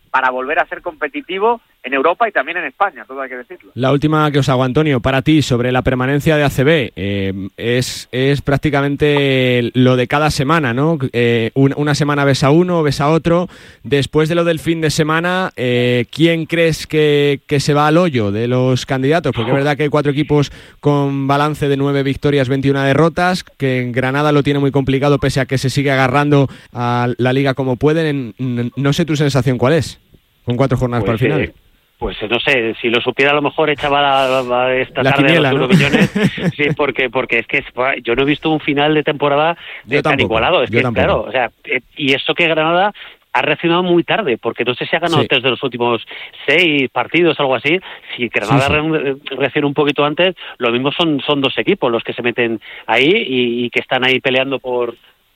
S5: para volver a ser competitivo en Europa y también en España, todo hay que decirlo.
S2: La última que os hago, Antonio, para ti, sobre la permanencia de A C B, eh, es, es prácticamente lo de cada semana, ¿no? Eh, un, una semana ves a uno, ves a otro. Después de lo del fin de semana, eh, ¿quién crees que, que se va al hoyo de los candidatos? Porque es verdad que hay cuatro equipos con balance de nueve victorias, veintiuna derrotas, que en Granada lo tiene muy complicado pese a que se sigue agarrando a la Liga como pueden. No sé tu sensación cuál es, con cuatro jornadas pues, para el final. Eh...
S4: Pues no sé, si lo supiera a lo mejor echaba la, la, esta
S2: la
S4: tarde
S2: quiniela,
S4: a los
S2: ¿no?
S4: millones, sí, porque porque es que yo no he visto un final de temporada de tan igualado, es que tampoco. Claro, o sea, y eso que Granada ha reaccionado muy tarde, porque no sé si ha ganado sí. tres de los últimos seis partidos, algo así. Si Granada sí, sí. reacciona un poquito antes, lo mismo son son dos equipos los que se meten ahí y, y que están ahí peleando por...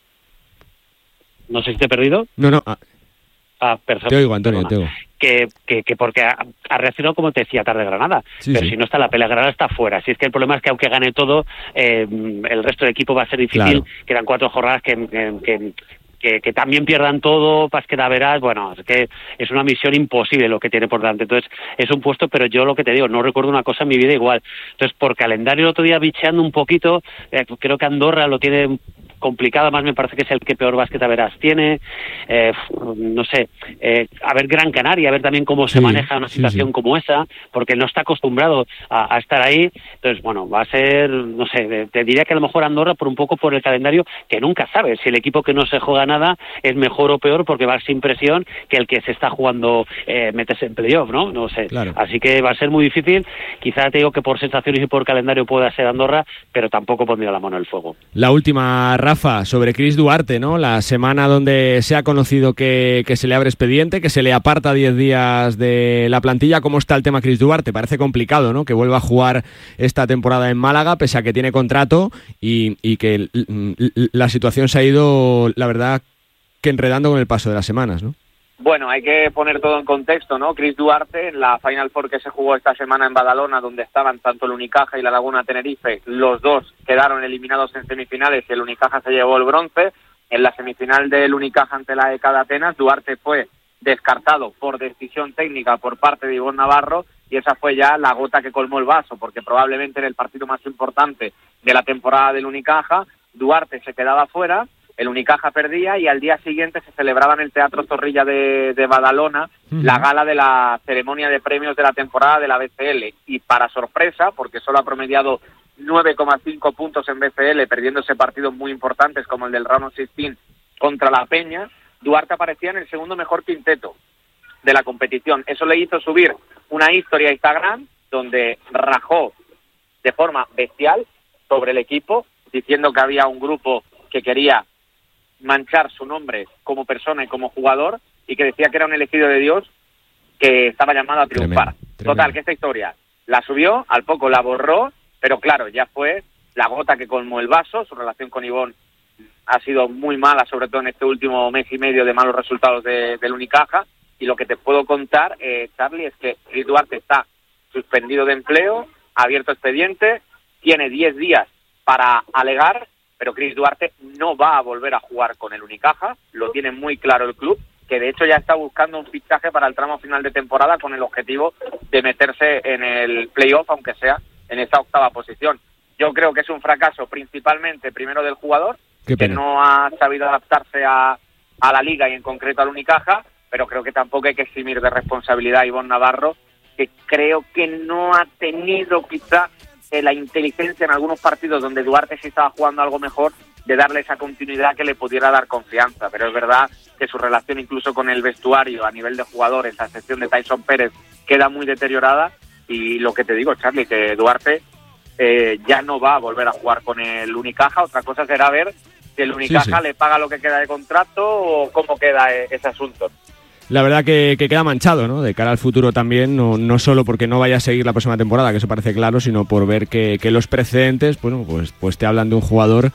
S4: No sé si te he perdido.
S2: No, no. Ah.
S4: Ah, perfecto.
S2: Te oigo, Antonio, te oigo.
S4: Que, que, que porque ha, ha reaccionado, como te decía, tarde Granada, sí, pero sí. si no está la pelea, Granada está fuera. Si es que el problema es que aunque gane todo, eh, el resto del equipo va a ser difícil. Claro. Quedan cuatro jornadas que, que, que Que, que también pierdan todo, pas que verás, bueno, es que es una misión imposible lo que tiene por delante. Entonces, es un puesto, pero yo lo que te digo, no recuerdo una cosa en mi vida igual. Entonces, por calendario el otro día bicheando un poquito, eh, creo que Andorra lo tiene complicado, más me parece que es el que peor básquet a verás tiene, eh, no sé, eh, a ver Gran Canaria, a ver también cómo se sí, maneja una situación sí, sí. como esa, porque no está acostumbrado a, a estar ahí. Entonces, bueno, va a ser, no sé, te diría que a lo mejor Andorra por un poco por el calendario, que nunca sabes si el equipo que no se juega nada es mejor o peor, porque va sin presión que el que se está jugando eh, meterse en playoff, ¿no? No sé. Claro. Así que va a ser muy difícil. Quizá te digo que por sensaciones y por calendario pueda ser Andorra, pero tampoco pondría la mano en el fuego.
S2: La última, Rafa, sobre Chris Duarte, ¿no? La semana donde se ha conocido que, que se le abre expediente, que se le aparta diez días de la plantilla. ¿Cómo está el tema Chris Duarte? Parece complicado, ¿no? Que vuelva a jugar esta temporada en Málaga, pese a que tiene contrato y, y que la situación se ha ido, la verdad, que enredando con el paso de las semanas, ¿no?
S5: Bueno, hay que poner todo en contexto, ¿no? Chris Duarte, en la Final Four que se jugó esta semana en Badalona, donde estaban tanto el Unicaja y la Laguna Tenerife, los dos quedaron eliminados en semifinales y el Unicaja se llevó el bronce. En la semifinal del Unicaja ante la E K de Atenas, Duarte fue descartado por decisión técnica por parte de Ivonne Navarro, y esa fue ya la gota que colmó el vaso, porque probablemente en el partido más importante de la temporada del Unicaja, Duarte se quedaba fuera, el Unicaja perdía y al día siguiente se celebraba en el Teatro Zorrilla de, de Badalona uh-huh. la gala de la ceremonia de premios de la temporada de la B C L. Y para sorpresa, porque solo ha promediado nueve coma cinco puntos en B C L, perdiéndose partidos muy importantes como el del Round of dieciséis contra la Peña, Duarte aparecía en el segundo mejor quinteto de la competición. Eso le hizo subir una historia a Instagram donde rajó de forma bestial sobre el equipo, diciendo que había un grupo que quería manchar su nombre como persona y como jugador, y que decía que era un elegido de Dios que estaba llamado a triunfar. Tremendo, tremendo. Total, que esta historia la subió, al poco la borró, pero claro, ya fue la gota que colmó el vaso. Su relación con Ivonne ha sido muy mala, sobre todo en este último mes y medio de malos resultados de, del Unicaja, y lo que te puedo contar, eh, Charlie, es que Chris Duarte está suspendido de empleo, abierto expediente, tiene diez días para alegar, pero Chris Duarte no va a volver a jugar con el Unicaja, lo tiene muy claro el club, que de hecho ya está buscando un fichaje para el tramo final de temporada con el objetivo de meterse en el playoff, aunque sea en esa octava posición. Yo creo que es un fracaso principalmente, primero del jugador, que no ha sabido adaptarse a, a la liga y en concreto al Unicaja, pero creo que tampoco hay que eximir de responsabilidad a Ivonne Navarro, que creo que no ha tenido quizá la inteligencia en algunos partidos donde Duarte sí estaba jugando algo mejor, de darle esa continuidad que le pudiera dar confianza. Pero es verdad que su relación incluso con el vestuario a nivel de jugadores, a excepción de Tyson Pérez, queda muy deteriorada, y lo que te digo, Charlie, que Duarte eh, ya no va a volver a jugar con el Unicaja. Otra cosa será ver si el Unicaja sí, sí. le paga lo que queda de contrato o cómo queda ese asunto.
S2: La verdad que, que queda manchado, ¿no? De cara al futuro también, no, no solo porque no vaya a seguir la próxima temporada, que eso parece claro, sino por ver que, que los precedentes, bueno, pues, pues te hablan de un jugador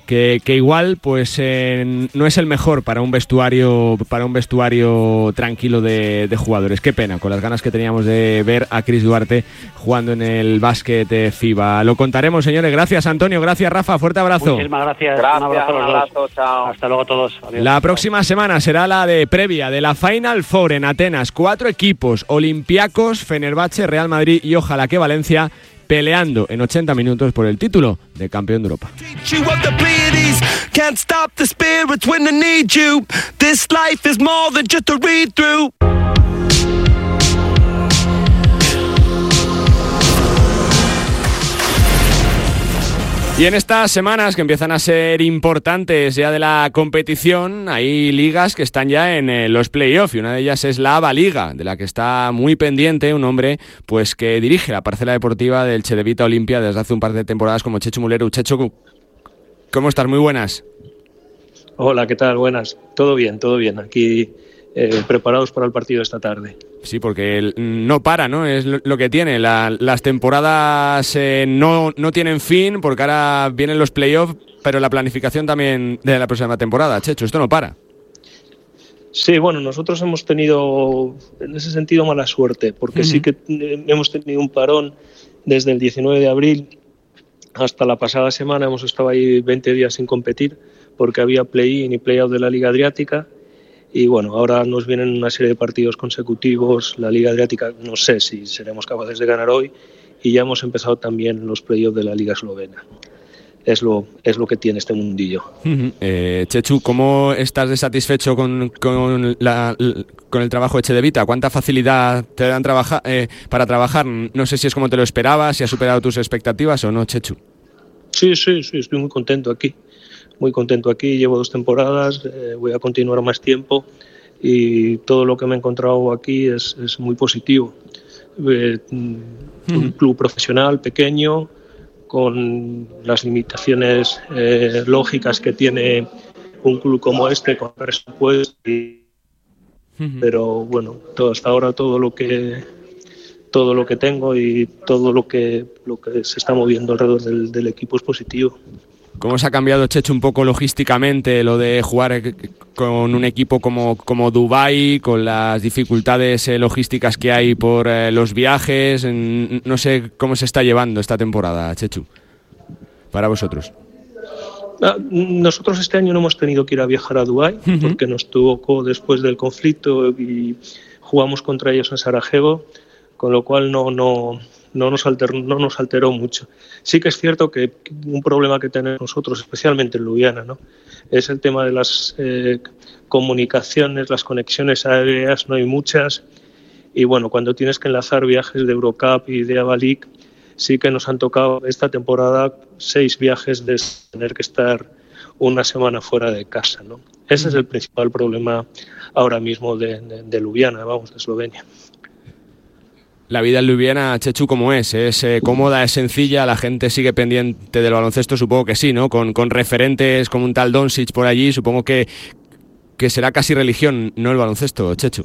S2: que, que igual pues eh, no es el mejor para un vestuario para un vestuario tranquilo de, de jugadores. Qué pena, con las ganas que teníamos de ver a Chris Duarte jugando en el básquet FIBA. Lo contaremos, señores. Gracias, Antonio. Gracias, Rafa. Fuerte abrazo.
S4: Muchísimas gracias.
S5: Gracias,
S4: un abrazo a los
S5: un abrazo,
S4: dos.
S5: chao.
S4: Hasta luego a todos. Adiós.
S2: La próxima semana será la de previa de la Final Four en Atenas. Cuatro equipos: Olympiacos, Fenerbahce, Real Madrid y ojalá que Valencia, peleando en ochenta minutos por el título de campeón de Europa. Y en estas semanas que empiezan a ser importantes ya de la competición, hay ligas que están ya en eh, los playoffs, y una de ellas es la ABA Liga, de la que está muy pendiente un hombre pues que dirige la parcela deportiva del Cedevita Olimpia desde hace un par de temporadas, como Chechu Mulero. Chechu, ¿cómo estás? Muy buenas.
S6: Hola, ¿qué tal? Buenas. Todo bien, todo bien. Aquí eh, preparados para el partido esta tarde.
S2: Sí, porque no para, ¿no? Es lo que tiene. La, las temporadas eh, no, no tienen fin, porque ahora vienen los playoffs, pero la planificación también de la próxima temporada. Chechu, esto no para.
S6: Sí, bueno, nosotros hemos tenido en ese sentido mala suerte, porque uh-huh. sí que hemos tenido un parón desde el diecinueve de abril hasta la pasada semana. Hemos estado ahí veinte días sin competir, porque había play-in y play-out de la Liga Adriática. Y bueno, ahora nos vienen una serie de partidos consecutivos. La Liga Adriática, no sé si seremos capaces de ganar hoy, y ya hemos empezado también los playoffs de la Liga Eslovena. Es lo, es lo que tiene este mundillo. Uh-huh.
S2: eh, Chechu, ¿cómo estás de satisfecho con, con, la, con el trabajo de Cedevita? ¿Cuánta facilidad te dan trabaja, eh, para trabajar? No sé si es como te lo esperabas, si has superado tus expectativas o no, Chechu.
S6: Sí, sí, sí, estoy muy contento aquí. Muy contento aquí, llevo dos temporadas, eh, voy a continuar más tiempo, y todo lo que me he encontrado aquí es, es muy positivo. Eh, un mm. club profesional, pequeño, con las limitaciones eh, lógicas que tiene un club como este, con presupuesto, y, mm-hmm. pero bueno, todo, hasta ahora todo lo que todo lo que tengo y todo lo que lo que se está moviendo alrededor del, del equipo es positivo.
S2: ¿Cómo se ha cambiado, Chechu, un poco logísticamente lo de jugar con un equipo como, como Dubái, con las dificultades eh, logísticas que hay por eh, los viajes? No sé cómo se está llevando esta temporada, Chechu, para vosotros.
S6: Ah, nosotros este año no hemos tenido que ir a viajar a Dubái, uh-huh. porque nos tocó después del conflicto y jugamos contra ellos en Sarajevo, con lo cual no... no No nos, alteró, no nos alteró mucho. Sí que es cierto que un problema que tenemos nosotros, especialmente en Ljubljana, ¿no?, es el tema de las eh, comunicaciones, las conexiones aéreas, no hay muchas, y bueno, cuando tienes que enlazar viajes de Eurocup y de ABA League, sí que nos han tocado esta temporada seis viajes de tener que estar una semana fuera de casa, ¿no? Ese es el principal problema ahora mismo de, de, de Ljubljana, vamos, de Eslovenia.
S2: La vida en Ljubljana, Chechu, ¿cómo es? ¿Es eh, cómoda, es sencilla? ¿La gente sigue pendiente del baloncesto? Supongo que sí, ¿no? Con, con referentes como un tal Doncic por allí, supongo que, que será casi religión, ¿no?, el baloncesto, Chechu.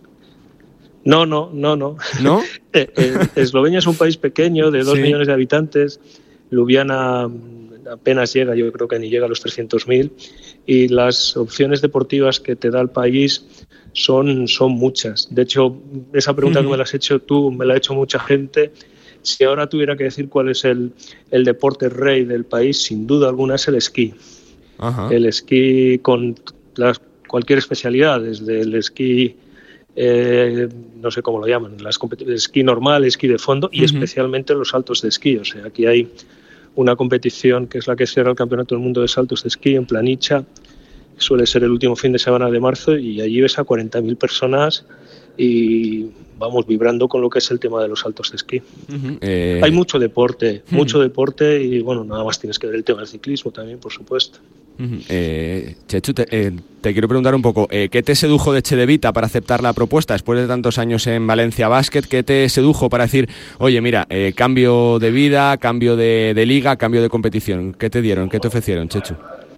S6: No, no, no, no.
S2: ¿No?
S6: eh, eh, Eslovenia es un país pequeño de dos sí. millones de habitantes. Ljubljana apenas llega, yo creo que ni llega a los trescientos mil, y las opciones deportivas que te da el país son, son muchas. De hecho, esa pregunta uh-huh. que me la has hecho tú, me la ha hecho mucha gente. Si ahora tuviera que decir cuál es el, el deporte rey del país, sin duda alguna es el esquí. Uh-huh. El esquí con las, cualquier especialidad, desde el esquí, eh, no sé cómo lo llaman, las compet- esquí normal, esquí de fondo, y uh-huh. especialmente los saltos de esquí. O sea, aquí hay una competición que es la que cierra el Campeonato del Mundo de Saltos de Esquí en Planicha, suele ser el último fin de semana de marzo, y allí ves a cuarenta mil personas y vamos vibrando con lo que es el tema de los saltos de esquí. Uh-huh. Eh... Hay mucho deporte, uh-huh. mucho deporte, y bueno, nada más tienes que ver el tema del ciclismo también, por supuesto.
S2: Uh-huh. Eh, Chechu, te, eh, te quiero preguntar un poco, eh, ¿qué te sedujo de Cedevita para aceptar la propuesta después de tantos años en Valencia Basket? ¿Qué te sedujo para decir, oye, mira, eh, cambio de vida, cambio de, de liga, cambio de competición? ¿Qué te dieron? ¿Qué te ofrecieron, Chechu?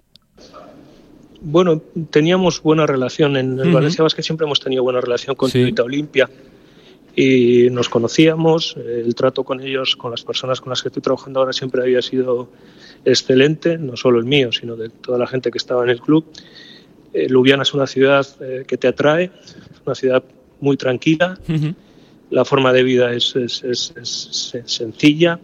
S6: Bueno, teníamos buena relación en el uh-huh. Valencia Basket, siempre hemos tenido buena relación con Cedevita sí. Olimpia, y nos conocíamos. El trato con ellos, con las personas con las que estoy trabajando ahora, siempre había sido excelente, no solo el mío, sino de toda la gente que estaba en el club. Eh, Ljubljana es una ciudad eh, que te atrae, es una ciudad muy tranquila, uh-huh. La forma de vida es, es, es, es, es sencilla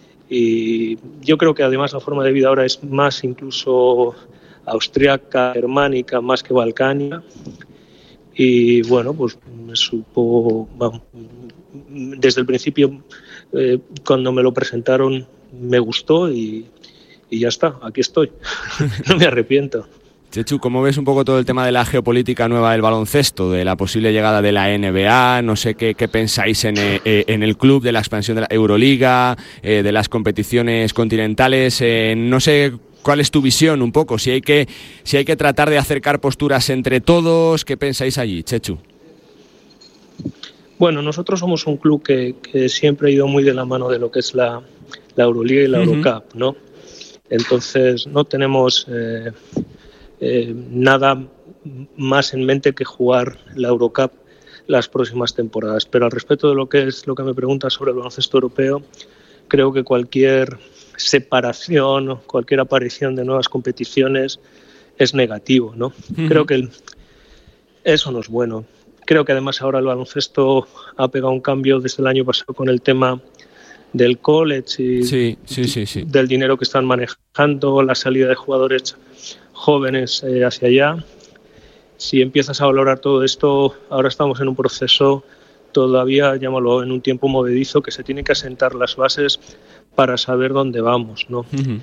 S6: y yo creo que además la forma de vida ahora es más incluso austriaca, germánica, más que balcánica. Y bueno, pues me supo, bueno, desde el principio, eh, cuando me lo presentaron, me gustó y, y ya está, aquí estoy. No me arrepiento.
S2: Chechu, ¿cómo ves un poco todo el tema de la geopolítica nueva del baloncesto, de la posible llegada de la N B A? No sé qué, qué pensáis en, eh, en el club, de la expansión de la Euroliga, eh, de las competiciones continentales. Eh, no sé cuál es tu visión un poco, si hay que, si hay que tratar de acercar posturas entre todos. ¿Qué pensáis allí, Chechu?
S6: Bueno, nosotros somos un club que, que siempre ha ido muy de la mano de lo que es la, la Euroliga y la uh-huh. Eurocup, ¿no? Entonces no tenemos eh, eh, nada más en mente que jugar la Eurocup las próximas temporadas. Pero al respecto de lo que es lo que me preguntas sobre el baloncesto europeo, creo que cualquier separación, cualquier aparición de nuevas competiciones es negativo, ¿no? Uh-huh. Creo que el, eso no es bueno. Creo que además ahora el baloncesto ha pegado un cambio desde el año pasado con el tema del college y
S2: sí, sí, sí, sí.
S6: del dinero que están manejando, la salida de jugadores jóvenes eh, hacia allá. Si empiezas a valorar todo esto, ahora estamos en un proceso todavía, llámalo, en un tiempo movedizo, que se tienen que asentar las bases para saber dónde vamos, ¿no? Uh-huh.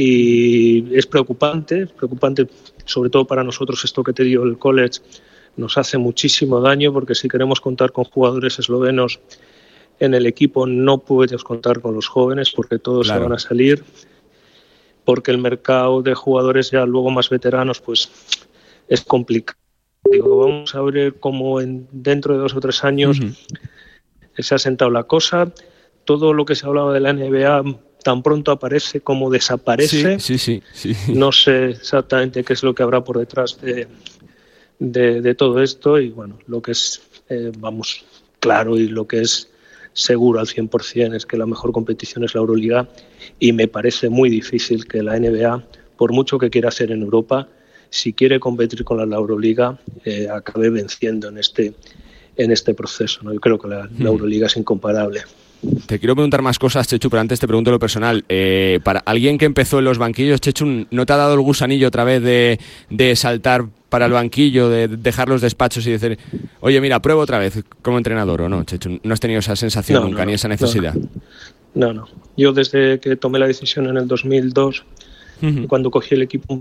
S6: Y es preocupante, es preocupante sobre todo para nosotros esto que te digo, el college nos hace muchísimo daño, porque si queremos contar con jugadores eslovenos en el equipo no puedes contar con los jóvenes, porque todos claro. se van a salir, porque el mercado de jugadores ya luego más veteranos pues es complicado. Digo, vamos a ver cómo en, dentro de dos o tres años uh-huh. se ha sentado la cosa. Todo lo que se hablaba de la N B A tan pronto aparece como desaparece.
S2: Sí, sí, sí, sí.
S6: No sé exactamente qué es lo que habrá por detrás de, de, de todo esto. Y bueno, lo que es, eh, vamos, claro, y lo que es seguro al cien por ciento es que la mejor competición es la Euroliga, y me parece muy difícil que la N B A, por mucho que quiera hacer en Europa, si quiere competir con la Euroliga, eh, acabe venciendo en este, en este proceso, ¿no? Yo creo que la, la Euroliga es incomparable.
S2: Te quiero preguntar más cosas, Chechu, pero antes te pregunto lo personal. Eh, para alguien que empezó en los banquillos, Chechu, ¿no te ha dado el gusanillo otra vez de, de saltar para el banquillo, de dejar los despachos y decir, oye, mira, pruebo otra vez como entrenador, o no, Chechu? ¿No has tenido esa sensación no, nunca, no, ni esa necesidad?
S6: No, no. Yo desde que tomé la decisión en el dos mil dos, uh-huh. cuando cogí el equipo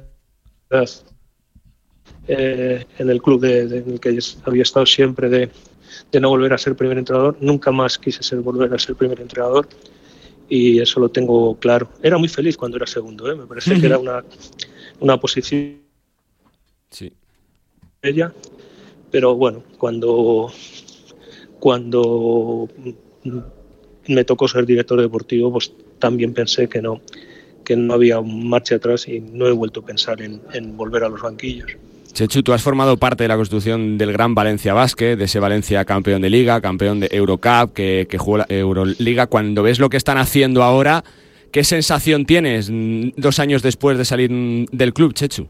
S6: eh, en el club de, de, en el que había estado siempre, de, de no volver a ser primer entrenador, nunca más quise ser volver a ser primer entrenador, y eso lo tengo claro. Era muy feliz cuando era segundo, ¿eh? Me parece uh-huh. que era una, una posición
S2: sí.
S6: ella, pero bueno, cuando cuando me tocó ser director deportivo, pues también pensé que no que no había marcha atrás, y no he vuelto a pensar en, en volver a los banquillos.
S2: Chechu, tú has formado parte de la construcción del gran Valencia Basket, de ese Valencia campeón de Liga, campeón de Eurocup, que, que jugó la Euroliga. Cuando ves lo que están haciendo ahora, ¿qué sensación tienes dos años después de salir del club, Chechu?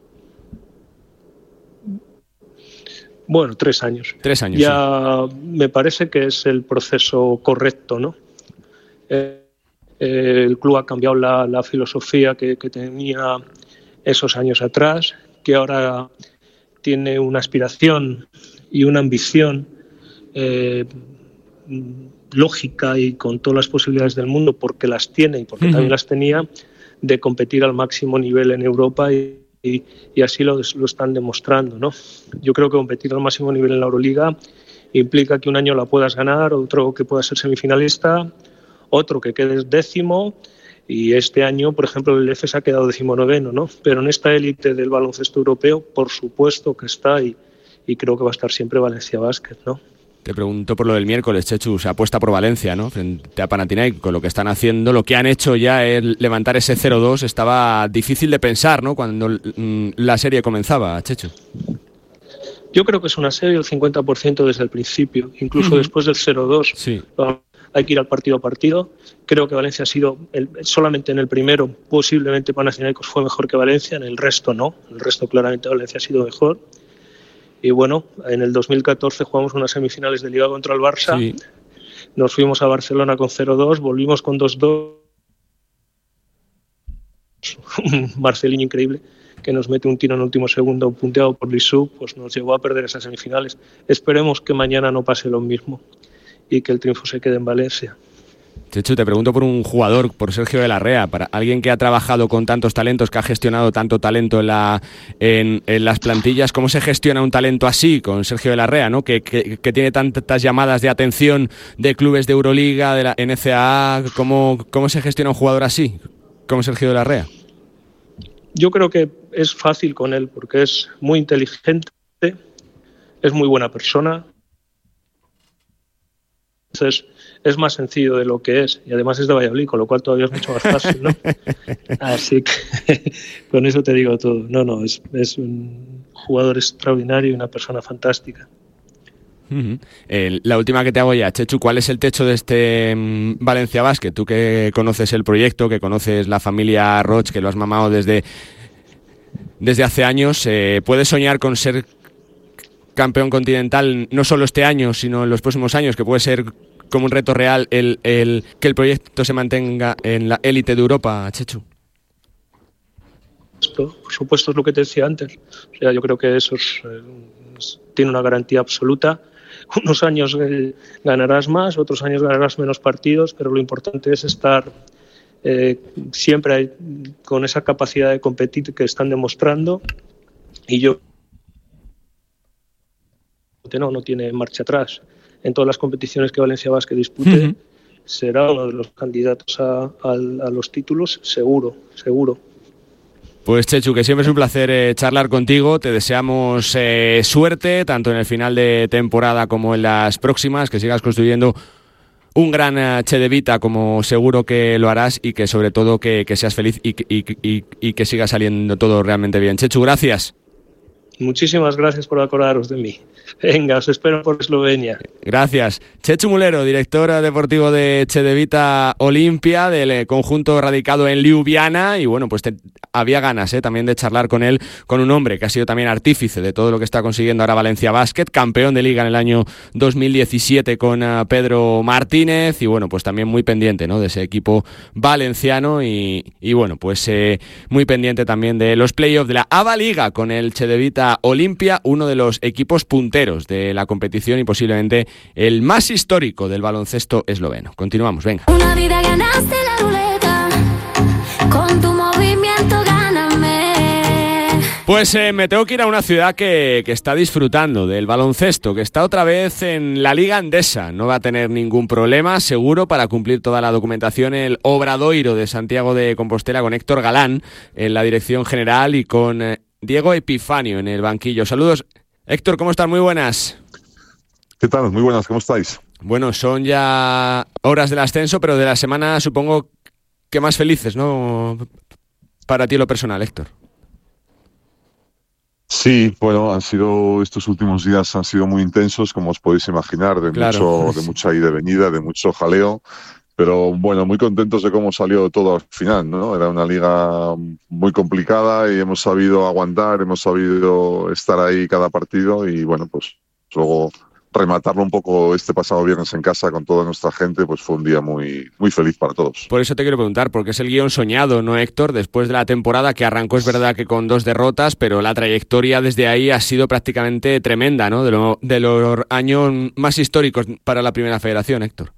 S6: Bueno, tres años.
S2: Tres años.
S6: Ya
S2: sí.
S6: Me parece que es el proceso correcto, ¿no? Eh, eh, el club ha cambiado la, la filosofía que, que tenía esos años atrás, que ahora tiene una aspiración y una ambición eh, lógica y con todas las posibilidades del mundo, porque las tiene y porque uh-huh. también las tenía, de competir al máximo nivel en Europa, y, y, y así lo, lo están demostrando, ¿no? Yo creo que competir al máximo nivel en la Euroliga implica que un año la puedas ganar, otro que puedas ser semifinalista, otro que quedes décimo. Y este año, por ejemplo, el Efes ha quedado decimonoveno, ¿no? Pero en esta élite del baloncesto europeo, por supuesto que está, y, y creo que va a estar siempre Valencia Basket, ¿no?
S2: Te pregunto por lo del miércoles, Chechu, se apuesta por Valencia, ¿no? Frente a Panathinaikos, con lo que están haciendo, lo que han hecho ya es levantar ese cero dos, estaba difícil de pensar, ¿no? Cuando mm, la serie comenzaba, Chechu.
S6: Yo creo que es una serie del cincuenta por ciento desde el principio, incluso uh-huh. después del cero dos.
S2: Sí.
S6: Hay que ir al partido a partido. Creo que Valencia ha sido, el, solamente en el primero, posiblemente Panathinaikos fue mejor que Valencia, en el resto no. En el resto claramente Valencia ha sido mejor. Y bueno, en el dos mil catorce jugamos unas semifinales de Liga contra el Barça. Sí. Nos fuimos a Barcelona con cero dos, volvimos con dos dos. Un Marcelino increíble que nos mete un tiro en el último segundo punteado por Lissou, pues nos llevó a perder esas semifinales. Esperemos que mañana no pase lo mismo y que el triunfo se quede en Valencia.
S2: Chechu, te pregunto por un jugador, por Sergio de la Rea, para alguien que ha trabajado con tantos talentos, que ha gestionado tanto talento en, la, en, en las plantillas. ¿Cómo se gestiona un talento así con Sergio de la Rea, ¿no? que, que, que tiene tantas llamadas de atención de clubes de Euroliga, de la N C A A? ¿Cómo, cómo se gestiona un jugador así, como Sergio de la Rea?
S6: Yo creo que es fácil con él, porque es muy inteligente, es muy buena persona. Entonces es más sencillo de lo que es, y además es de Valladolid, con lo cual todavía es mucho más fácil, ¿no? Así que con eso te digo todo. No, no, es, es un jugador extraordinario y una persona fantástica.
S2: Uh-huh. Eh, la última que te hago ya, Chechu, ¿cuál es el techo de este um, Valencia Basket? Tú que conoces el proyecto, que conoces la familia Roig, que lo has mamado desde, desde hace años, eh, ¿puedes soñar con ser campeón continental no solo este año, sino en los próximos años, que puede ser como un reto real el, el que el proyecto se mantenga en la élite de Europa, Chechu?
S6: Esto, por supuesto, es lo que te decía antes. O sea, yo creo que eso es, eh, es, tiene una garantía absoluta. Unos años eh, ganarás más, otros años ganarás menos partidos, pero lo importante es estar eh, siempre con esa capacidad de competir que están demostrando, y yo no, no tiene marcha atrás. En todas las competiciones que Valencia Basket dispute, uh-huh. será uno de los candidatos a, a, a los títulos, seguro, seguro.
S2: Pues Chechu, que siempre es un placer eh, charlar contigo. Te deseamos eh, suerte, tanto en el final de temporada como en las próximas, que sigas construyendo un gran uh, Chedevita, como seguro que lo harás, y que sobre todo que, que seas feliz y, y, y, y que siga saliendo todo realmente bien. Chechu, gracias.
S6: Muchísimas gracias por acordaros de mí. Venga, os espero por Eslovenia.
S2: Gracias. Chechu Mulero, director deportivo de Chedevita Olimpia, del conjunto radicado en Ljubljana, y bueno, pues te, había ganas ¿eh? también de charlar con él, con un hombre que ha sido también artífice de todo lo que está consiguiendo ahora Valencia Basket, campeón de liga en el año dos mil diecisiete con uh, Pedro Martínez, y bueno, pues también muy pendiente ¿no? de ese equipo valenciano, y, y bueno, pues eh, muy pendiente también de los playoffs de la ABA Liga con el Chedevita Olimpia, uno de los equipos punteros de la competición y posiblemente el más histórico del baloncesto esloveno. Continuamos, venga. Una vida ganaste la ruleta, con tu movimiento gáname. Pues eh, me tengo que ir a una ciudad que, que está disfrutando del baloncesto, que está otra vez en la Liga Endesa. No va a tener ningún problema, seguro, para cumplir toda la documentación el Obradoiro de Santiago de Compostela, con Héctor Galán en la dirección general y con eh, Diego Epifanio en el banquillo. Saludos, Héctor, ¿cómo estás? Muy buenas.
S7: ¿Qué tal? Muy buenas, ¿cómo estáis?
S2: Bueno, son ya horas del ascenso, pero de la semana supongo que más felices, ¿no? Para ti lo personal, Héctor.
S7: Sí, bueno, han sido, estos últimos días han sido muy intensos, como os podéis imaginar, de, claro. mucho, de mucha ida y venida, de mucho jaleo. Pero bueno, muy contentos de cómo salió todo al final, ¿no? Era una liga muy complicada y hemos sabido aguantar, hemos sabido estar ahí cada partido, y bueno, pues luego rematarlo un poco este pasado viernes en casa con toda nuestra gente, pues fue un día muy, muy feliz para todos.
S2: Por eso te quiero preguntar, porque es el guión soñado, ¿no, Héctor? Después de la temporada que arrancó, es verdad que con dos derrotas, pero la trayectoria desde ahí ha sido prácticamente tremenda, ¿no? De, lo, de los años más históricos para la Primera Federación, Héctor.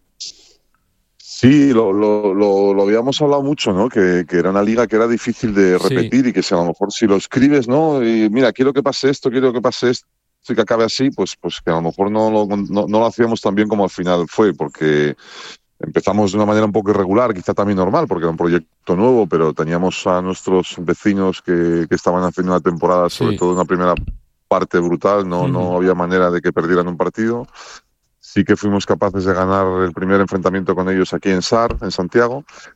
S7: Sí, lo, lo, lo, lo habíamos hablado mucho, ¿no? Que, que era una liga que era difícil de repetir, sí. Y que si a lo mejor si lo escribes, ¿no? Y mira, quiero que pase esto, quiero que pase esto y que acabe así, pues, pues que a lo mejor no, no, no, no lo hacíamos tan bien como al final fue, porque empezamos de una manera un poco irregular, quizá también normal, porque era un proyecto nuevo, pero teníamos a nuestros vecinos que, que estaban haciendo una temporada, sobre sí. todo una primera parte brutal, no, uh-huh. no había manera de que perdieran un partido. Sí que fuimos capaces de ganar el primer enfrentamiento con ellos aquí en S A R, en Santiago,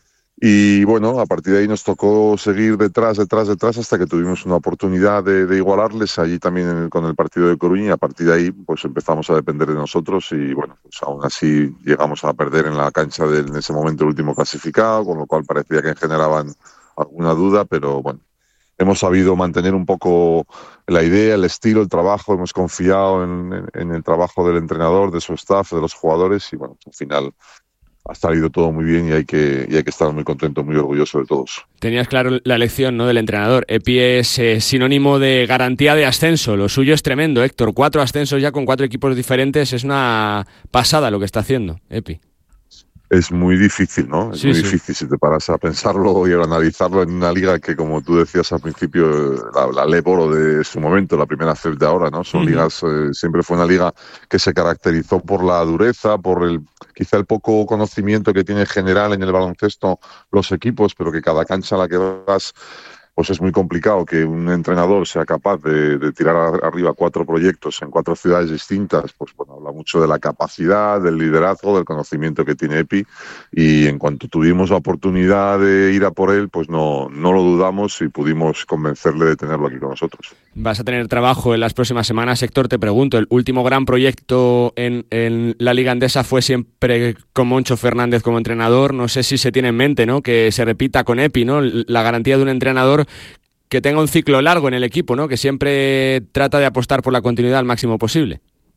S7: Y bueno, a partir de ahí nos tocó seguir detrás, detrás, detrás, hasta que tuvimos una oportunidad de, de igualarles allí también en el, con el partido de Coruña, y a partir de ahí pues empezamos a depender de nosotros y bueno, pues aún así llegamos a perder en la cancha de, en ese momento el último clasificado, con lo cual parecía que generaban alguna duda, pero bueno, hemos sabido mantener un poco la idea, el estilo, el trabajo, hemos confiado en, en, en el trabajo del entrenador, de su staff, de los jugadores y bueno, al final ha salido todo muy bien y hay que y hay que estar muy contento, muy orgulloso de todos.
S2: Tenías claro la elección, ¿no?, del entrenador. Epi es eh, sinónimo de garantía de ascenso. Lo suyo es tremendo, Héctor. Cuatro ascensos ya con cuatro equipos diferentes. Es una pasada lo que está haciendo, Epi.
S7: Es muy difícil, ¿no? Es
S2: sí,
S7: muy
S2: sí.
S7: difícil si te paras a pensarlo y a analizarlo en una liga que, como tú decías al principio, la, la Leboro de su momento, la primera C E F de ahora, ¿no? Son uh-huh. ligas, eh, siempre fue una liga que se caracterizó por la dureza, por el quizá el poco conocimiento que tiene en general en el baloncesto los equipos, pero que cada cancha a la que vas, pues es muy complicado que un entrenador sea capaz de, de tirar arriba cuatro proyectos en cuatro ciudades distintas. Pues bueno, habla mucho de la capacidad, del liderazgo, del conocimiento que tiene Epi, y en cuanto tuvimos la oportunidad de ir a por él, pues no, no lo dudamos y pudimos convencerle de tenerlo aquí con nosotros.
S2: Vas a tener trabajo en las próximas semanas, Héctor. Te pregunto, el último gran proyecto en, en la Liga Endesa fue siempre con Moncho Fernández como entrenador. No sé si se tiene en mente, ¿no?, que se repita con Epi, ¿no?, la garantía de un entrenador que tenga un ciclo largo en el equipo, ¿no?, que siempre trata de apostar por la continuidad al máximo posible.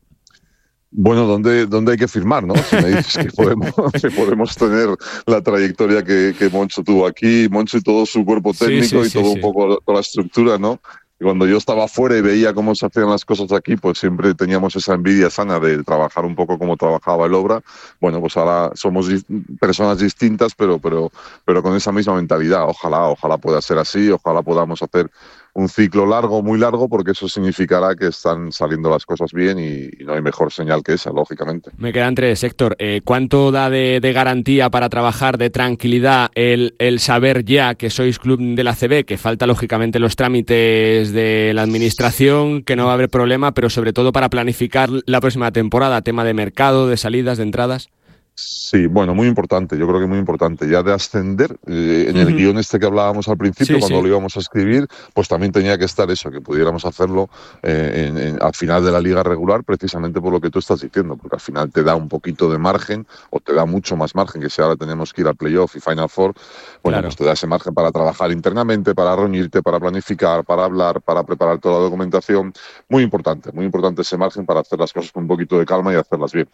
S7: Bueno, ¿dónde, dónde hay que firmar, no? Si me dices que podemos, que podemos tener la trayectoria que, que Moncho tuvo aquí, Moncho y todo su cuerpo técnico, sí, sí, y todo sí, un sí. poco toda la estructura, ¿no? Y cuando yo estaba fuera y veía cómo se hacían las cosas aquí, pues siempre teníamos esa envidia sana de trabajar un poco como trabajaba el Obra. Bueno, pues ahora somos di- personas distintas, pero, pero, pero con esa misma mentalidad. Ojalá, ojalá pueda ser así, ojalá podamos hacer un ciclo largo, muy largo, porque eso significará que están saliendo las cosas bien y, y no hay mejor señal que esa, lógicamente.
S2: Me quedan tres, Héctor. Eh, ¿Cuánto da de, de garantía para trabajar, de tranquilidad, el, el saber ya que sois club de la A C B, que falta lógicamente los trámites de la administración, que no va a haber problema, pero sobre todo para planificar la próxima temporada, tema de mercado, de salidas, de entradas?
S7: Sí, bueno, muy importante, yo creo que muy importante. Ya de ascender, eh, en el uh-huh. guión este que hablábamos al principio, sí, cuando sí. lo íbamos a escribir, pues también tenía que estar eso, que pudiéramos hacerlo eh, en, en, al final de la liga regular, precisamente por lo que tú estás diciendo, porque al final te da un poquito de margen, o te da mucho más margen, que si ahora tenemos que ir al playoff y Final Four, bueno, claro. pues te da ese margen para trabajar internamente, para reunirte, para planificar, para hablar, para preparar toda la documentación. Muy importante, muy importante ese margen para hacer las cosas con un poquito de calma y hacerlas bien.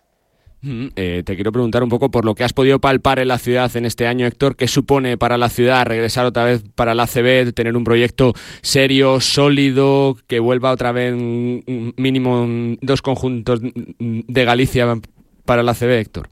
S2: Eh, te quiero preguntar un poco por lo que has podido palpar en la ciudad en este año, Héctor. ¿Qué supone para la ciudad regresar otra vez para la A C B, tener un proyecto serio, sólido, que vuelva otra vez mínimo dos conjuntos de Galicia para la A C B, Héctor?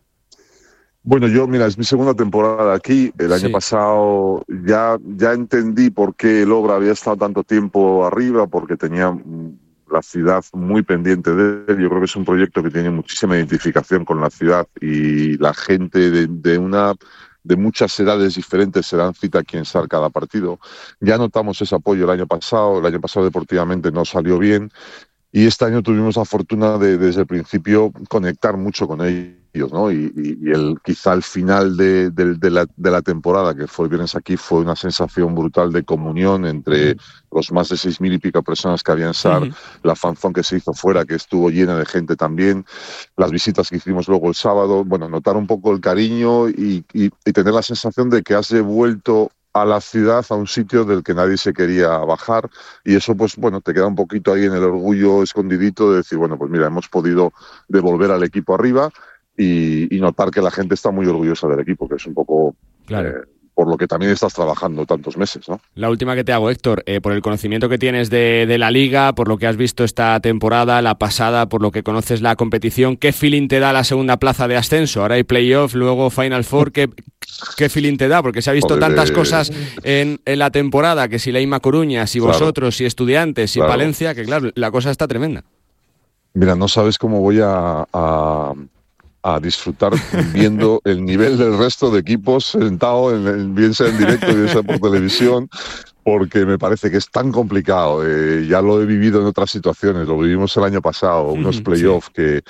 S7: Bueno, yo, mira, es mi segunda temporada aquí. El año sí. pasado ya, ya entendí por qué el Obra había estado tanto tiempo arriba, porque tenía la ciudad muy pendiente de él. Yo creo que es un proyecto que tiene muchísima identificación con la ciudad y la gente de, de una de muchas edades diferentes se dan cita aquí en S A R cada partido. Ya notamos ese apoyo el año pasado. El año pasado deportivamente no salió bien y este año tuvimos la fortuna de desde el principio conectar mucho con ellos, ¿no? Y, y, y el quizá el final de, de, de, la, de la temporada, que fue el viernes aquí, fue una sensación brutal de comunión entre los más de seis mil y pico personas que había en S A R, uh-huh. la fanzón que se hizo fuera, que estuvo llena de gente también, las visitas que hicimos luego el sábado, bueno, notar un poco el cariño y, y, y tener la sensación de que has devuelto a la ciudad, a un sitio del que nadie se quería bajar, y eso pues bueno, te queda un poquito ahí en el orgullo escondidito de decir, bueno, pues mira, hemos podido devolver al equipo arriba y, y notar que la gente está muy orgullosa del equipo, que es un poco claro. eh, por lo que también estás trabajando tantos meses, ¿no?
S2: La última que te hago, Héctor, eh, por el conocimiento que tienes de, de la Liga, por lo que has visto esta temporada, la pasada, por lo que conoces la competición, ¿qué feeling te da la segunda plaza de ascenso? Ahora hay playoff, luego Final Four, ¿qué, qué feeling te da? Porque se ha visto Joder. tantas cosas en, en la temporada, que si la Ima Coruña, si claro. vosotros, si Estudiantes, si claro. Palencia, que claro, la cosa está tremenda.
S7: Mira, no sabes cómo voy a... a... a disfrutar viendo el nivel del resto de equipos sentado, en, en, bien sea en directo, bien sea por televisión, porque me parece que es tan complicado. Eh, ya lo he vivido en otras situaciones, lo vivimos el año pasado, unos playoffs sí. que,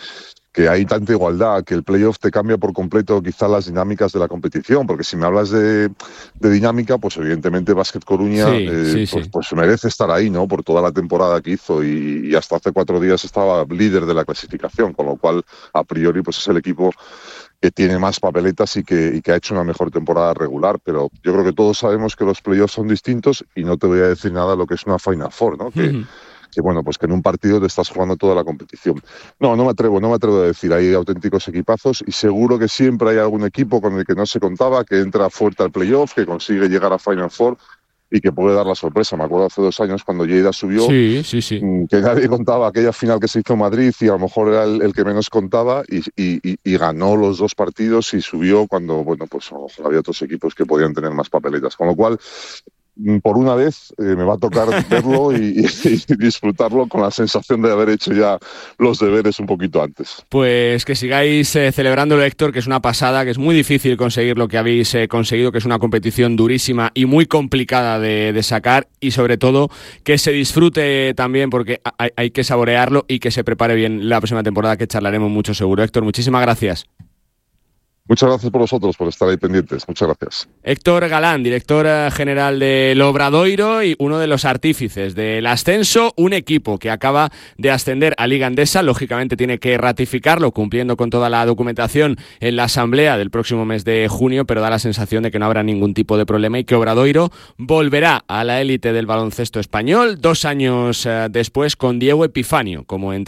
S7: que hay tanta igualdad, que el playoff te cambia por completo quizá las dinámicas de la competición, porque si me hablas de, de dinámica, pues evidentemente Básquet Coruña
S2: sí,
S7: eh,
S2: sí,
S7: pues,
S2: sí.
S7: pues merece estar ahí, ¿no? Por toda la temporada que hizo y, y hasta hace cuatro días estaba líder de la clasificación, con lo cual a priori pues es el equipo que tiene más papeletas y que, y que ha hecho una mejor temporada regular, pero yo creo que todos sabemos que los playoffs son distintos y no te voy a decir nada de lo que es una Final Four, ¿no? Que, uh-huh. que bueno, pues que en un partido te estás jugando toda la competición. No, no me atrevo, no me atrevo a decir, hay auténticos equipazos y seguro que siempre hay algún equipo con el que no se contaba, que entra fuerte al playoff, que consigue llegar a Final Four y que puede dar la sorpresa. Me acuerdo hace dos años cuando Lleida subió,
S2: sí, sí, sí.
S7: que nadie contaba aquella final que se hizo en Madrid y a lo mejor era el, el que menos contaba y, y, y ganó los dos partidos y subió cuando, bueno, pues a lo mejor había otros equipos que podían tener más papeletas. Con lo cual, por una vez eh, me va a tocar verlo y, y, y disfrutarlo con la sensación de haber hecho ya los deberes un poquito antes.
S2: Pues que sigáis eh, celebrándolo, Héctor, que es una pasada, que es muy difícil conseguir lo que habéis eh, conseguido, que es una competición durísima y muy complicada de, de sacar, y sobre todo que se disfrute también, porque hay, hay que saborearlo y que se prepare bien la próxima temporada, que charlaremos mucho seguro. Héctor, muchísimas gracias.
S7: Muchas gracias por vosotros, por estar ahí pendientes. Muchas gracias.
S2: Héctor Galán, director general del Obradoiro y uno de los artífices del ascenso, un equipo que acaba de ascender a Liga Endesa, lógicamente tiene que ratificarlo cumpliendo con toda la documentación en la asamblea del próximo mes de junio, pero da la sensación de que no habrá ningún tipo de problema y que Obradoiro volverá a la élite del baloncesto español dos años eh, después con Diego Epifanio como entrenador.